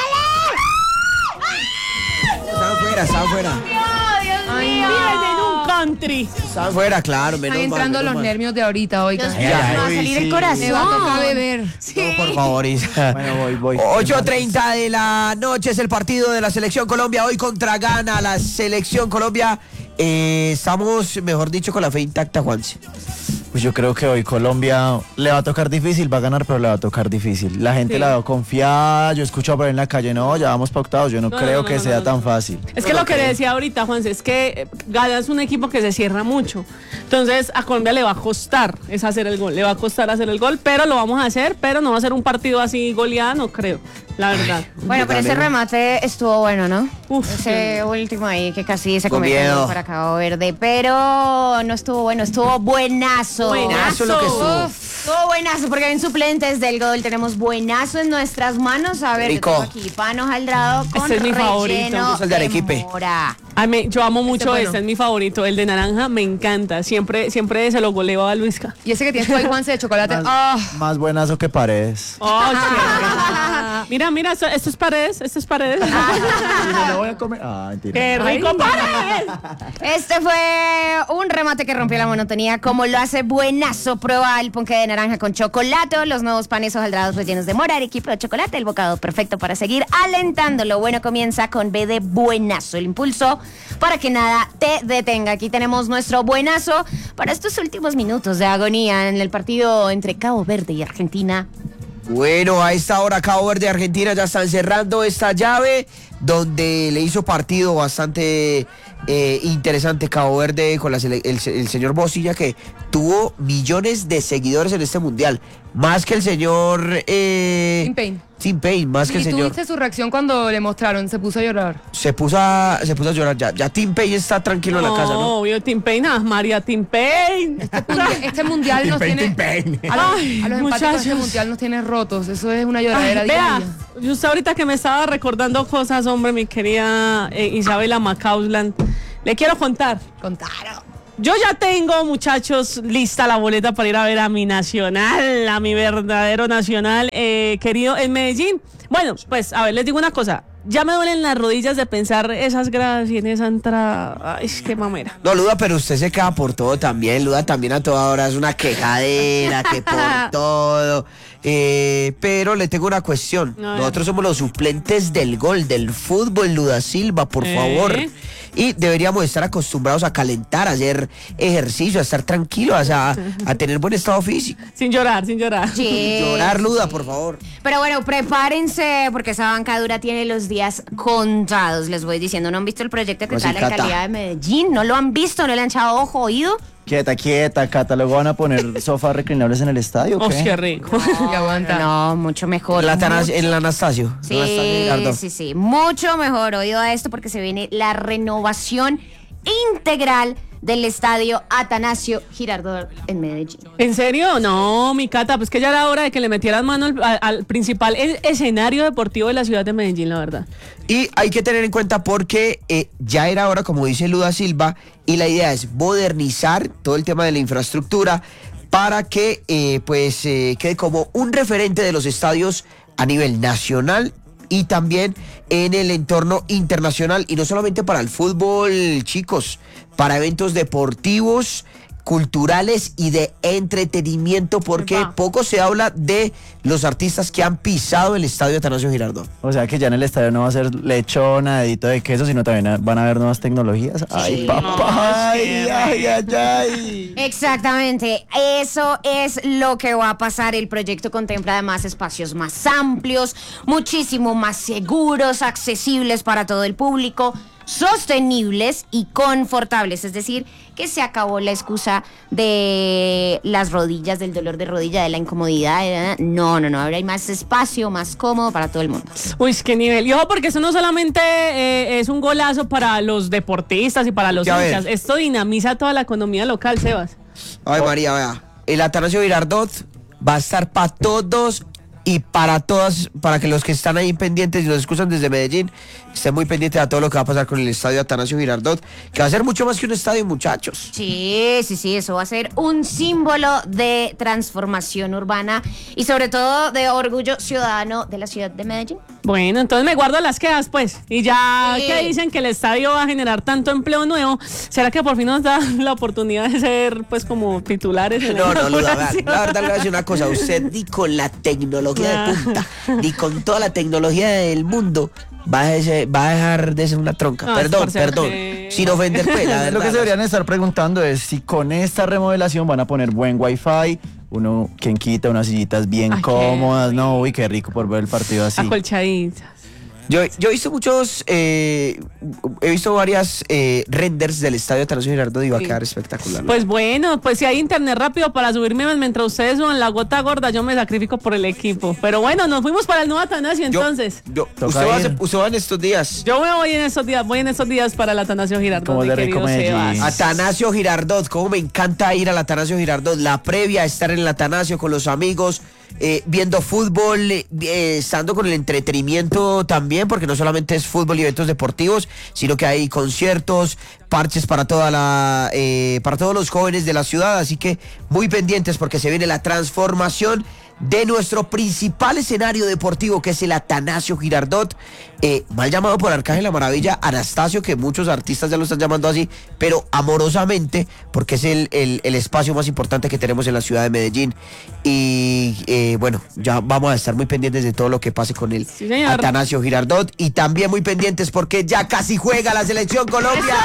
Están fuera. Viven en un country. Están fuera, claro. Están entrando los nervios de ahorita, oiga. Me va a salir el corazón. Me va a tocar beber. Sí. No, por favor, Isa. Bueno, voy. 8:30 de la noche es el partido de la Selección Colombia. Hoy contra Ghana, la Selección Colombia. Estamos, mejor dicho, con la fe intacta, Juanse. Pues yo creo que hoy Colombia le va a tocar difícil, va a ganar, pero le va a tocar difícil. La gente la veo confiada, yo escucho por ahí en la calle, no, ya vamos pautados, yo no creo que sea tan fácil. Es que lo que le decía ahorita, Juanse, es que Ghana es un equipo que se cierra mucho. Entonces a Colombia le va a costar hacer el gol, le va a costar hacer el gol, pero lo vamos a hacer, pero no va a ser un partido así goleado, no creo, la verdad. Bueno, pero ese remate estuvo bueno, ¿no? Uf, ese último ahí que casi se Con comió miedo. para Cabo Verde, pero no estuvo bueno, estuvo buenazo. Buenazo lo que estuvo. Estuvo buenazo, porque en suplentes del gol tenemos buenazo en nuestras manos. A ver, Rico. yo tengo aquí pan hojaldrado con Este es mi favorito. relleno Es el de Arequipe. mora. Yo amo mucho bueno. este, es mi favorito, el de naranja, me encanta. Siempre se lo goleo a Luisca. Y ese que tienes tú ahí, Juanse, de chocolate. Más buenazo que Paredes. Oh, mira, esto es Paredes, Me lo voy a comer. Ah, mentira. ¡Qué rico Paredes! Este fue un remate que rompió la monotonía, como lo hace buenazo. Prueba el ponqué de naranja con chocolate, los nuevos panes hojaldrados rellenos de mora, arequipe o chocolate, el bocado perfecto para seguir alentando. Lo bueno comienza con B de buenazo, el impulso para que nada te detenga. Aquí tenemos nuestro buenazo para estos últimos minutos de agonía en el partido entre Cabo Verde y Argentina. Bueno, a esta hora Cabo Verde y Argentina ya están cerrando esta llave, donde le hizo partido bastante interesante Cabo Verde con el señor Bociña, que tuvo millones de seguidores en este mundial, más que el señor Tim Payne, más que el señor. ¿Y tuviste su reacción cuando le mostraron? Se puso a llorar. Se puso a llorar ya. Ya Tim Payne está tranquilo en la casa, ¿no? Obvio, Tim Payne, María Tim Payne. Este mundial nos tiene. A los empáticos este mundial nos tiene rotos. Eso es una lloradera Vea, diaria. yo ahorita que me estaba recordando cosas, hombre, mi querida Isabela Macausland, le quiero contar. Contaron. Yo ya tengo, muchachos, lista la boleta para ir a ver a mi nacional, a mi verdadero nacional, querido, en Medellín. Bueno, pues, a ver, les digo una cosa. Ya me duelen las rodillas de pensar esas gradas y en esa entrada. Ay, qué mamera. No, Luda, pero usted se queda por todo también. Luda también a toda hora es una quejadera, que por todo. Pero le tengo una cuestión. Nosotros somos los suplentes del gol, del fútbol, Luda Silva, por favor. Y deberíamos estar acostumbrados a calentar, a hacer ejercicio, a estar tranquilos, a tener buen estado físico. Sin llorar. Sí. Llorar, Luda, por favor. Pero bueno, prepárense porque esa bancadura tiene los días contados. Les voy diciendo, ¿no han visto el proyecto que está la alcaldía de Medellín? ¿No lo han visto? ¿No le han echado ojo, oído? Quieta, Cata. Luego van a poner sofás reclinables en el estadio, ¿o qué? Qué rico. Que aguanta. No, mucho mejor. El Anastasio. Sí. Mucho mejor. Oído a esto porque se viene la renovación integral del estadio Atanasio Girardot en Medellín. ¿En serio? No, mi Cata, pues que ya era hora de que le metieran mano al principal escenario deportivo de la ciudad de Medellín, la verdad. Y hay que tener en cuenta porque ya era hora, como dice Luda Silva, y la idea es modernizar todo el tema de la infraestructura para que quede como un referente de los estadios a nivel nacional y también en el entorno internacional, y no solamente para el fútbol, chicos, para eventos deportivos, culturales y de entretenimiento, porque poco se habla de los artistas que han pisado el estadio Atanasio Girardot. O sea que ya en el estadio no va a ser lechona, dedito de queso, sino también van a haber nuevas tecnologías. ¡Ay, Sí. papá! ¡Ay! Exactamente, eso es lo que va a pasar. El proyecto contempla además espacios más amplios, muchísimo más seguros, accesibles para todo el público, sostenibles y confortables, es decir, que se acabó la excusa de las rodillas, del dolor de rodilla, de la incomodidad. No, ahora hay más espacio, más cómodo para todo el mundo. Uy, qué nivel. Y ojo, porque eso no solamente es un golazo para los deportistas y para los hinchas, esto dinamiza toda la economía local, Sebas. Ay, María, vea, el Atanasio Girardot va a estar para todos y para todas, para que los que están ahí pendientes y nos escuchan desde Medellín, estén muy pendientes a todo lo que va a pasar con el estadio Atanasio Girardot, que va a ser mucho más que un estadio, muchachos. Sí, eso va a ser un símbolo de transformación urbana y sobre todo de orgullo ciudadano de la ciudad de Medellín. Bueno, entonces me guardo las quejas, pues. Y ya que dicen que el estadio va a generar tanto empleo nuevo, ¿será que por fin nos da la oportunidad de ser, pues, como titulares? No, Luda, la verdad le voy a decir una cosa. Usted ni con la tecnología de punta, ni con toda la tecnología del mundo, va a dejar de ser una tronca. No, perdón, sin ofender, pues, la verdad. Lo que se deberían estar preguntando es si con esta remodelación van a poner buen wifi, uno quien quita unas sillitas bien cómodas, no, uy, qué rico por ver el partido así. Acolchaditas. Yo he visto he visto varias renders del estadio Atanasio Girardot y va a quedar espectacular. Pues bueno, pues si hay internet rápido para subirme mientras ustedes suban la gota gorda, yo me sacrifico por el equipo. Pero bueno, nos fuimos para el nuevo Atanasio entonces. Usted va en estos días. Yo me voy en estos días para el Atanasio Girardot, mi querido Sebas. Atanasio Girardot, cómo me encanta ir al Atanasio Girardot. La previa, estar en el Atanasio con los amigos, viendo fútbol, estando con el entretenimiento también, porque no solamente es fútbol y eventos deportivos, sino que hay conciertos, parches para para todos los jóvenes de la ciudad, así que muy pendientes porque se viene la transformación de nuestro principal escenario deportivo, que es el Atanasio Girardot, mal llamado por Arcángel La Maravilla, Anastasio, que muchos artistas ya lo están llamando así, pero amorosamente, porque es el espacio más importante que tenemos en la ciudad de Medellín. Y bueno, ya vamos a estar muy pendientes de todo lo que pase con el Atanasio Girardot, y también muy pendientes porque ya casi juega la selección Colombia.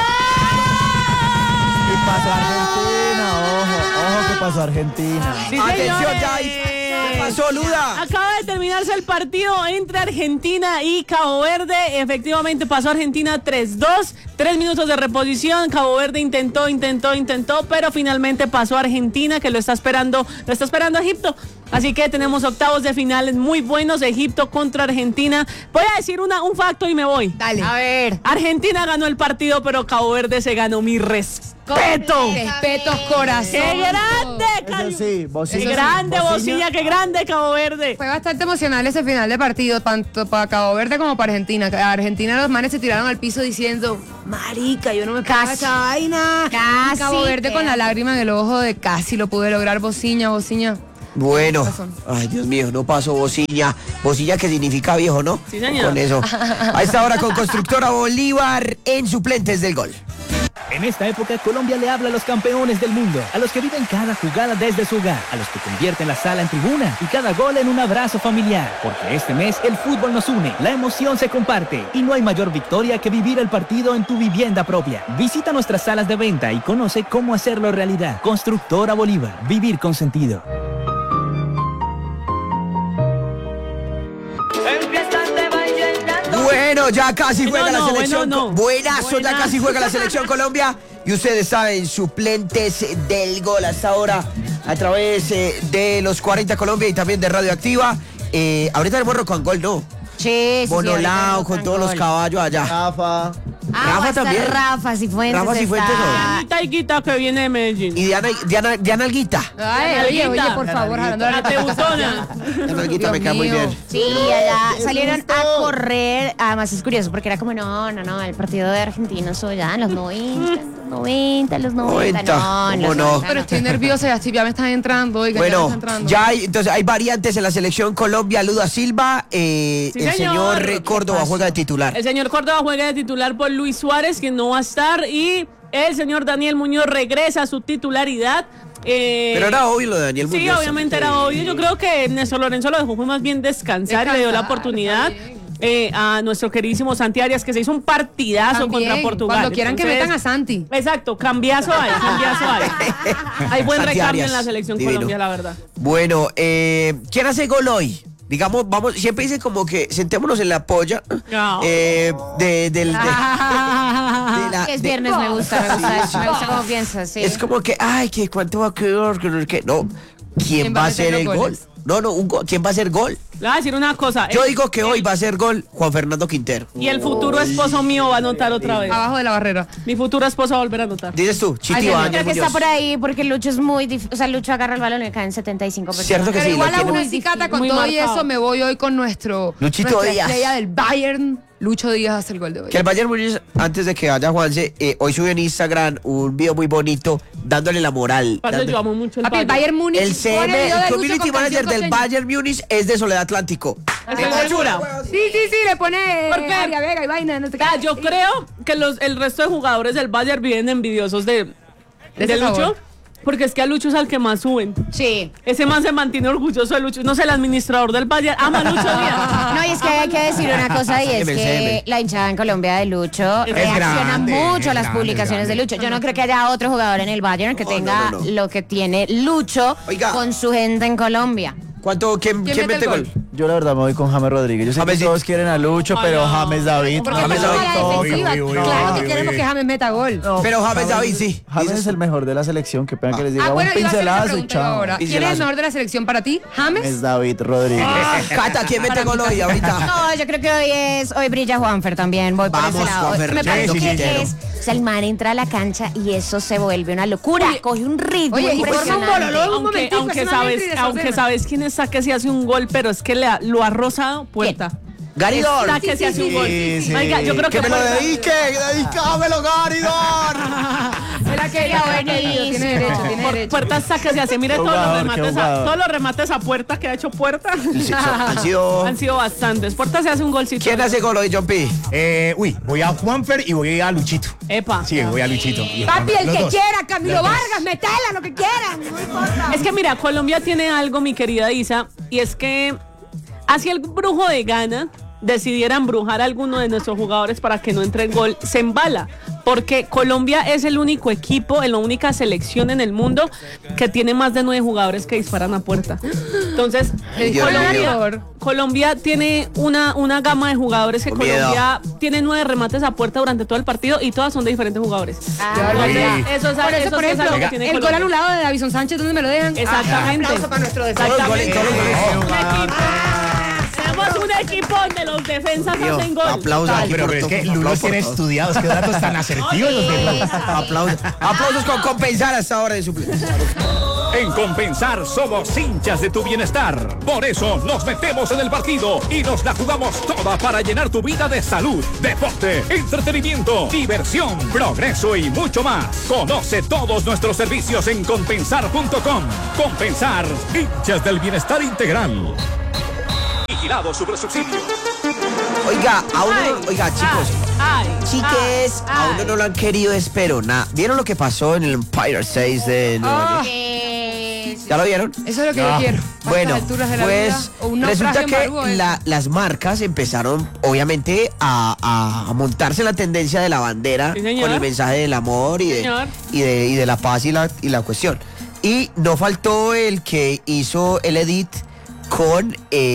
Y pasó Argentina, ojo que pasó Argentina. Sí, atención, ya pasó, Luda. Acaba de terminarse el partido entre Argentina y Cabo Verde. Efectivamente pasó Argentina 3-2. 3 minutos de reposición. Cabo Verde intentó, pero finalmente pasó Argentina, que lo está esperando Egipto. Así que tenemos octavos de final muy buenos. Egipto contra Argentina. Voy a decir un facto y me voy. Dale. A ver. Argentina ganó el partido, pero Cabo Verde se ganó mi respeto. Respetos, corazón. ¡Qué grande! Eso sí, ¡Qué grande, Bocilla! ¡Qué grande, Cabo Verde! Fue bastante emocional ese final de partido, tanto para Cabo Verde como para Argentina. Argentina, los manes se tiraron al piso diciendo, marica, yo no me pago esa vaina. Casi. Y Cabo Verde con la lágrima en el ojo de casi lo pude lograr. Bociña. Bueno, ay, Dios mío, no pasó Bocilla. Bocilla, que significa viejo, ¿no? Sí, señor. Con eso. A esta hora con Constructora Bolívar en suplentes del gol. En esta época, Colombia le habla a los campeones del mundo, a los que viven cada jugada desde su hogar, a los que convierten la sala en tribuna y cada gol en un abrazo familiar. Porque este mes el fútbol nos une, la emoción se comparte y no hay mayor victoria que vivir el partido en tu vivienda propia. Visita nuestras salas de venta y conoce cómo hacerlo realidad. Constructora Bolívar, vivir con sentido. Bueno, ya casi juega la selección. Buenazo, ya casi juega la selección Colombia. Y ustedes saben, suplentes del gol hasta ahora a través de los 40 Colombia y también de Radioactiva. Ahorita tenemos Rock and Gol, ¿no? Sí. Bonolao con todos los caballos allá. Rafa, Rafa también. Rafa Cifuentes. Rafa Cifuentes Dianita Higuita, que viene de Medellín. Y Diana Alguita. Ay, oye, por favor, jalando la teutona. Diana Alguita me cae muy bien. Sí, allá salieron a correr. Además es curioso porque era como, no, el partido de argentinos ya en los 90. No. Pero estoy nerviosa, ya me están entrando. Oiga, bueno, ya me están entrando. ya hay variantes en la selección Colombia. Luda Silva, el señor Córdoba juega de titular. El señor Córdoba juega de titular por Luis Suárez, quien no va a estar, y el señor Daniel Muñoz regresa a su titularidad. Pero era obvio lo de Daniel Muñoz. Sí, obviamente era obvio. Yo creo que Néstor Lorenzo lo dejó más bien descansar y le dio la oportunidad a nuestro queridísimo Santi Arias, que se hizo un partidazo contra Portugal. Cuando quieran que metan a Santi. Exacto, cambiazo hay. Hay buen Santi recambio Arias, en la selección divino. Colombia, la verdad. Bueno, ¿quién hace gol hoy? Digamos, vamos, siempre dicen como que sentémonos en la polla. No. Es viernes, me gusta cómo piensas, sí. Es como que, que cuánto va a quedar, que no. ¿Quién va a hacer el gol? No, un gol. ¿Quién va a hacer gol? Le voy a decir una cosa. Yo digo que hoy va a ser gol Juan Fernando Quintero. Y el futuro esposo mío va a anotar otra vez. Abajo de la barrera. Mi futuro esposo va a volver a anotar. Dices tú, Chiti Yo Baños creo que Muñoz. está por ahí porque Lucho es muy difícil. O sea, Lucho agarra el balón y le caen 75%. Cierto que Pero sí. igual lo la tiene- musicata con muy todo y marcado. eso me voy hoy con nuestra Luchito Díaz. estrella del Bayern. Lucho Díaz hace el gol de hoy. Que el Bayern Múnich, antes de que vaya Juanse, hoy subió en Instagram un video muy bonito dándole la moral. Parce, yo amo mucho el Papi, el Bayern. Bayern Múnich. El pone CM, video de el Lucho community con manager canción del costeña. Bayern Múnich es de Soledad Atlántico. ¿Estás segura? Sí, le pone ¿Por qué? Aria Vega y vaina, no sé qué. Yo creo que el resto de jugadores del Bayern vienen envidiosos de ese Lucho. favor. Porque es que a Lucho es al que más suben. Sí. Ese man se mantiene orgulloso de Lucho. No sé, el administrador del Bayern ama a Lucho Díaz. No, y es que hay que decir una cosa, y es que la hinchada en Colombia de Lucho reacciona grande, mucho a las es publicaciones de grande. Lucho. Yo no creo que haya otro jugador en el Bayern que tenga no. lo que tiene Lucho Oiga. con su gente en Colombia. ¿Quién mete gol? Yo la verdad me voy con James Rodríguez. Yo sé James que sí. todos quieren a Lucho, pero no. James David. Porque James estamos a David. la defensiva. Uy, Claro que uy, queremos uy. que James meta gol. Pero James David sí. James Dices es tú. el mejor de la selección. Que pena que les diga Bueno, un iba a hacer esa pincelazo y pregunta yo chao. ahora. ¿Quién es el Pincelazo. mejor de la selección para ti? ¿James? Es David Rodríguez. Cata, ¿quién mete gol hoy ahorita? No, yo creo que hoy brilla Juanfer también. Voy por Vamos, ese lado. Juanfer, Me parece sí, que Quintero. o sea, el man entra a la cancha y eso se vuelve una locura. Coge un ritmo Oye, y forma un impresionante. bololón. Un momentico, Aunque es una sabes, letra y aunque desordena. sabes quién está que se hace un gol, pero es que lo ha rozado puerta. Garidor. Está que se hace un gol. sí. Oiga, yo creo Que me lo Puerta- dedique, dedícamelo, Garidor. Él ha querido buenísimo. tiene derecho. Puerta está que se hace. Mire Qué todos los jugador, qué remates jugador. todos los remates a puerta que ha hecho Puerta. Han sido... bastantes. Puerta se hace un golcito. ¿Quién hace gol hoy, John P? Voy a Juanfer y voy a Luchito. Epa. Sí, voy a Luchito. Y Papi, Juanfer, el los que dos. quiera, Camilo Los dos. Vargas, metela, lo que quieran. No importa. Es que mira, Colombia tiene algo, mi querida Isa, y es que así el brujo de Ghana decidiera embrujar a alguno de nuestros jugadores para que no entre en gol, se embala. Porque Colombia es el único equipo, la única selección en el mundo que tiene más de 9 jugadores que disparan a puerta. Entonces, Dios Colombia tiene una gama de jugadores que Con miedo. Colombia tiene 9 remates a puerta durante todo el partido y todas son de diferentes jugadores. barbaridad. Eso es, Por eso, eso por sí es ejemplo, algo que tiene el gol Colombia. anulado de Davison Sánchez, ¿dónde me lo dejan? Exactamente. Aplauso para nuestro defensa. Todos los goles, todos los goles. Un equipo. Tenemos un equipo donde los defensas hacen gol. Aplausos aquí Pero por es que todos. Lulo Aplausos tiene por todos. estudiados. Qué datos tan asertivos los de Aplausos con compensar hasta ahora de suplencia. En Compensar somos hinchas de tu bienestar. Por eso nos metemos en el partido y nos la jugamos toda para llenar tu vida de salud, deporte, entretenimiento, diversión, progreso y mucho más. Conoce todos nuestros servicios en compensar.com. Compensar, hinchas del bienestar integral. Vigilado sobre subsidio. Oiga, chicos, chiques, a uno no lo han querido, espero nada. ¿Vieron lo que pasó en el Empire 6 de Nueva York? ¿Ya lo vieron? Eso es lo que yo quiero. A Bueno, estas alturas de la pues vida, o un resulta naufragio que en Barú, las marcas empezaron obviamente a montarse la tendencia de la bandera Sí, señor. con el mensaje del amor y Señor. de la paz y la cuestión. Y no faltó el que hizo el edit con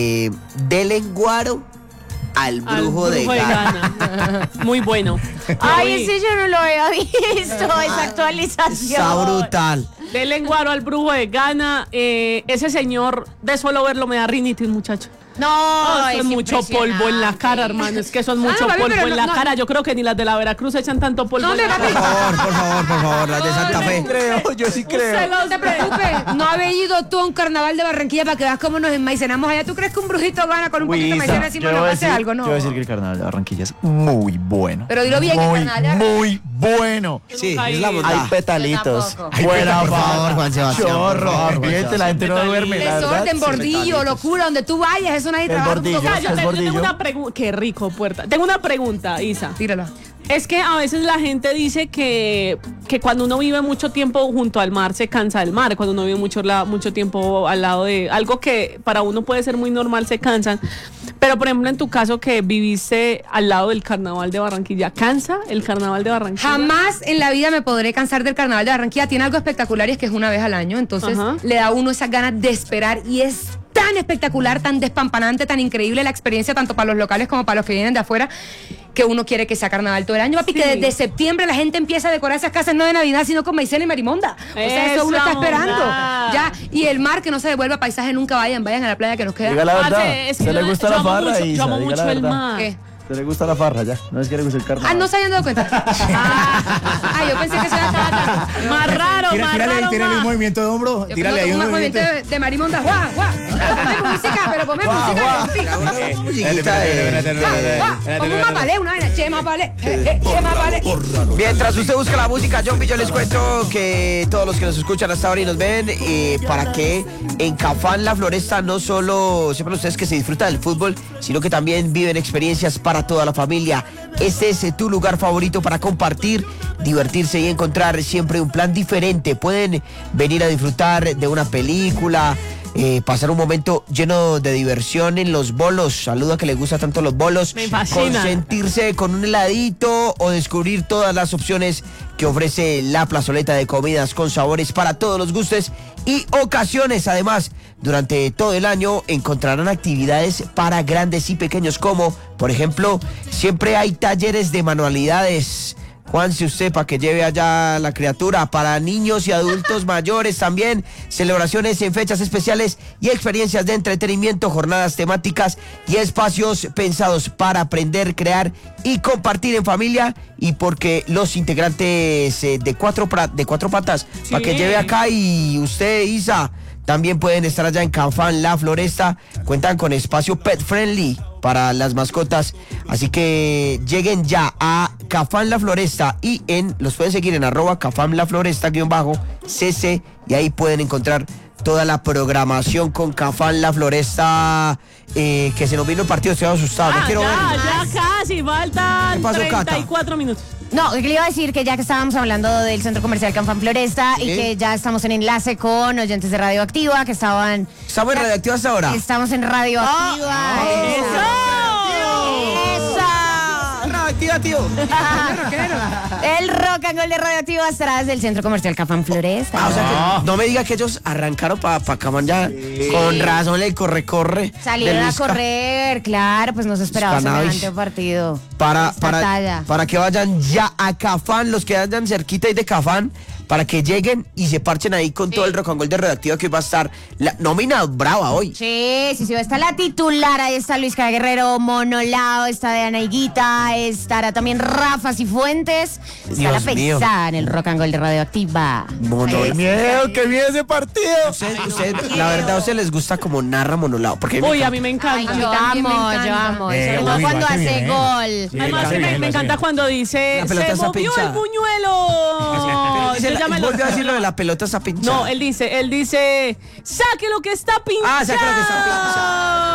Del Guaro al brujo de Ghana. Ghana. Muy bueno. Ay, ese yo no lo había visto, esa actualización. Está brutal. de lenguaro al brujo de Ghana. Ese señor, de solo verlo me da rinitis, muchacho. No, eso es mucho polvo en la cara, hermano. Es que eso es mucho polvo en la cara. Yo creo que ni las de la Veracruz echan tanto polvo en la cara. Por favor, las de Santa Fe. Yo sí creo. No te preocupes, no habéis ido tú a un carnaval de Barranquilla para que veas cómo nos enmaicenamos allá. ¿Tú crees que un brujito gana con un poquito de maicena encima nos hace algo? No. Yo voy a decir que el carnaval de Barranquilla es muy bueno. Pero dilo bien, muy, el carnaval de muy bueno. Sí, es la bondad. Hay petalitos. Buena, por favor, Juan Sebastián. Chorro, ambiente, la gente no duerme. Desorden, bordillo, locura, donde tú vayas, eso nadie trabaja. Yo tengo una pregunta. Qué rico, Puerta. Tengo una pregunta, Isa. Tírala. Es que a veces la gente dice que cuando uno vive mucho tiempo junto al mar se cansa del mar, cuando uno vive mucho tiempo al lado de algo que para uno puede ser muy normal, se cansan. Pero por ejemplo en tu caso que viviste al lado del carnaval de Barranquilla, ¿cansa el carnaval de Barranquilla? Jamás en la vida me podré cansar del carnaval de Barranquilla. Tiene algo espectacular y es que es una vez al año, entonces le da a uno esas ganas de esperar y es tan espectacular, tan despampanante, tan increíble la experiencia tanto para los locales como para los que vienen de afuera, que uno quiere que sea carnaval todo el año, papi, que desde septiembre la gente empieza a decorar esas casas no de Navidad, sino con maicena y marimonda. O sea, eso uno está esperando. Ya, y el mar que no se devuelva paisaje nunca, vayan a la playa que nos queda. Diga la verdad, ¿se le gusta la farra? Yo amo mucho el mar. ¿Qué? ¿Se le gusta la farra ya? No es que le guste el carnaval. No se habían dado cuenta. Yo pensé que eso era más raro, Tírale un movimiento de hombro. Tírale ahí un movimiento de marimonda. ¡Guau! Pero ponme música. Ponme un mapalé, una vaina. Che, mapalé. Mientras usted busca la música, John, yo les cuento que todos los que nos escuchan hasta ahora y nos ven, para que en Cafán La Floresta no solo sepan ustedes que se disfruta del fútbol, sino que también viven experiencias para toda la familia. Este es tu lugar favorito para compartir, divertirse y encontrar siempre un plan diferente. Pueden venir a disfrutar de una película, pasar un momento lleno de diversión en los bolos. Saluda que les gusta tanto los bolos. Me fascina. Consentirse con un heladito o descubrir todas las opciones que ofrece la plazoleta de comidas con sabores para todos los gustos y ocasiones. Además, durante todo el año encontrarán actividades para grandes y pequeños, como, por ejemplo, siempre hay talleres de manualidades. Juan, si usted para que lleve allá la criatura, para niños y adultos mayores también, celebraciones en fechas especiales y experiencias de entretenimiento, jornadas temáticas y espacios pensados para aprender, crear y compartir en familia, y porque los integrantes de cuatro patas, para que lleve acá, y usted, Isa, también pueden estar allá en Cafán La Floresta, cuentan con espacio pet friendly para las mascotas, así que lleguen ya a Cafán La Floresta y los pueden seguir en @Cafán La Floresta _cc, y ahí pueden encontrar toda la programación con Cafán La Floresta. Que se nos vino el partido, estoy asustado, no quiero verlo. Ya casi, faltan 34 minutos. No, que le iba a decir que ya que estábamos hablando del Centro Comercial Cafán Floresta y que ya estamos en enlace con oyentes de Radioactiva que estaban... ¿Estamos en Radioactiva hasta ahora? Estamos en Radioactiva. Radioactiva, tío. El rock and roll de Radioactiva estará desde el Centro Comercial Cafán Floresta. O sea que no me diga que ellos arrancaron para Cafán ya. Con razón el corre. Salieron a correr, claro, pues no se esperaba semejante partido. Para que vayan ya a Cafán, los que andan cerquita ahí de Cafán, para que lleguen y se parchen ahí con todo el rock and roll de Radioactiva, que va a estar la nómina brava hoy. Sí, va a estar la titular, ahí está Luis K. Guerrero, Monolao, está de Anaiguita, estará también Rafa Cifuentes, está la pesada en el rock and roll de Radioactiva. ¡Qué miedo, qué miedo ese partido! Usted, la verdad, ¿a usted les gusta como narra Monolao? Porque a mí me encanta. Yo amo. Sobre todo cuando hace gol. Además, me encanta cuando dice, se movió el buñuelo. Volvió a decir lo de la pelota está pinchada. No, él dice, saque lo que está pinchado. Saque lo que está pinchado.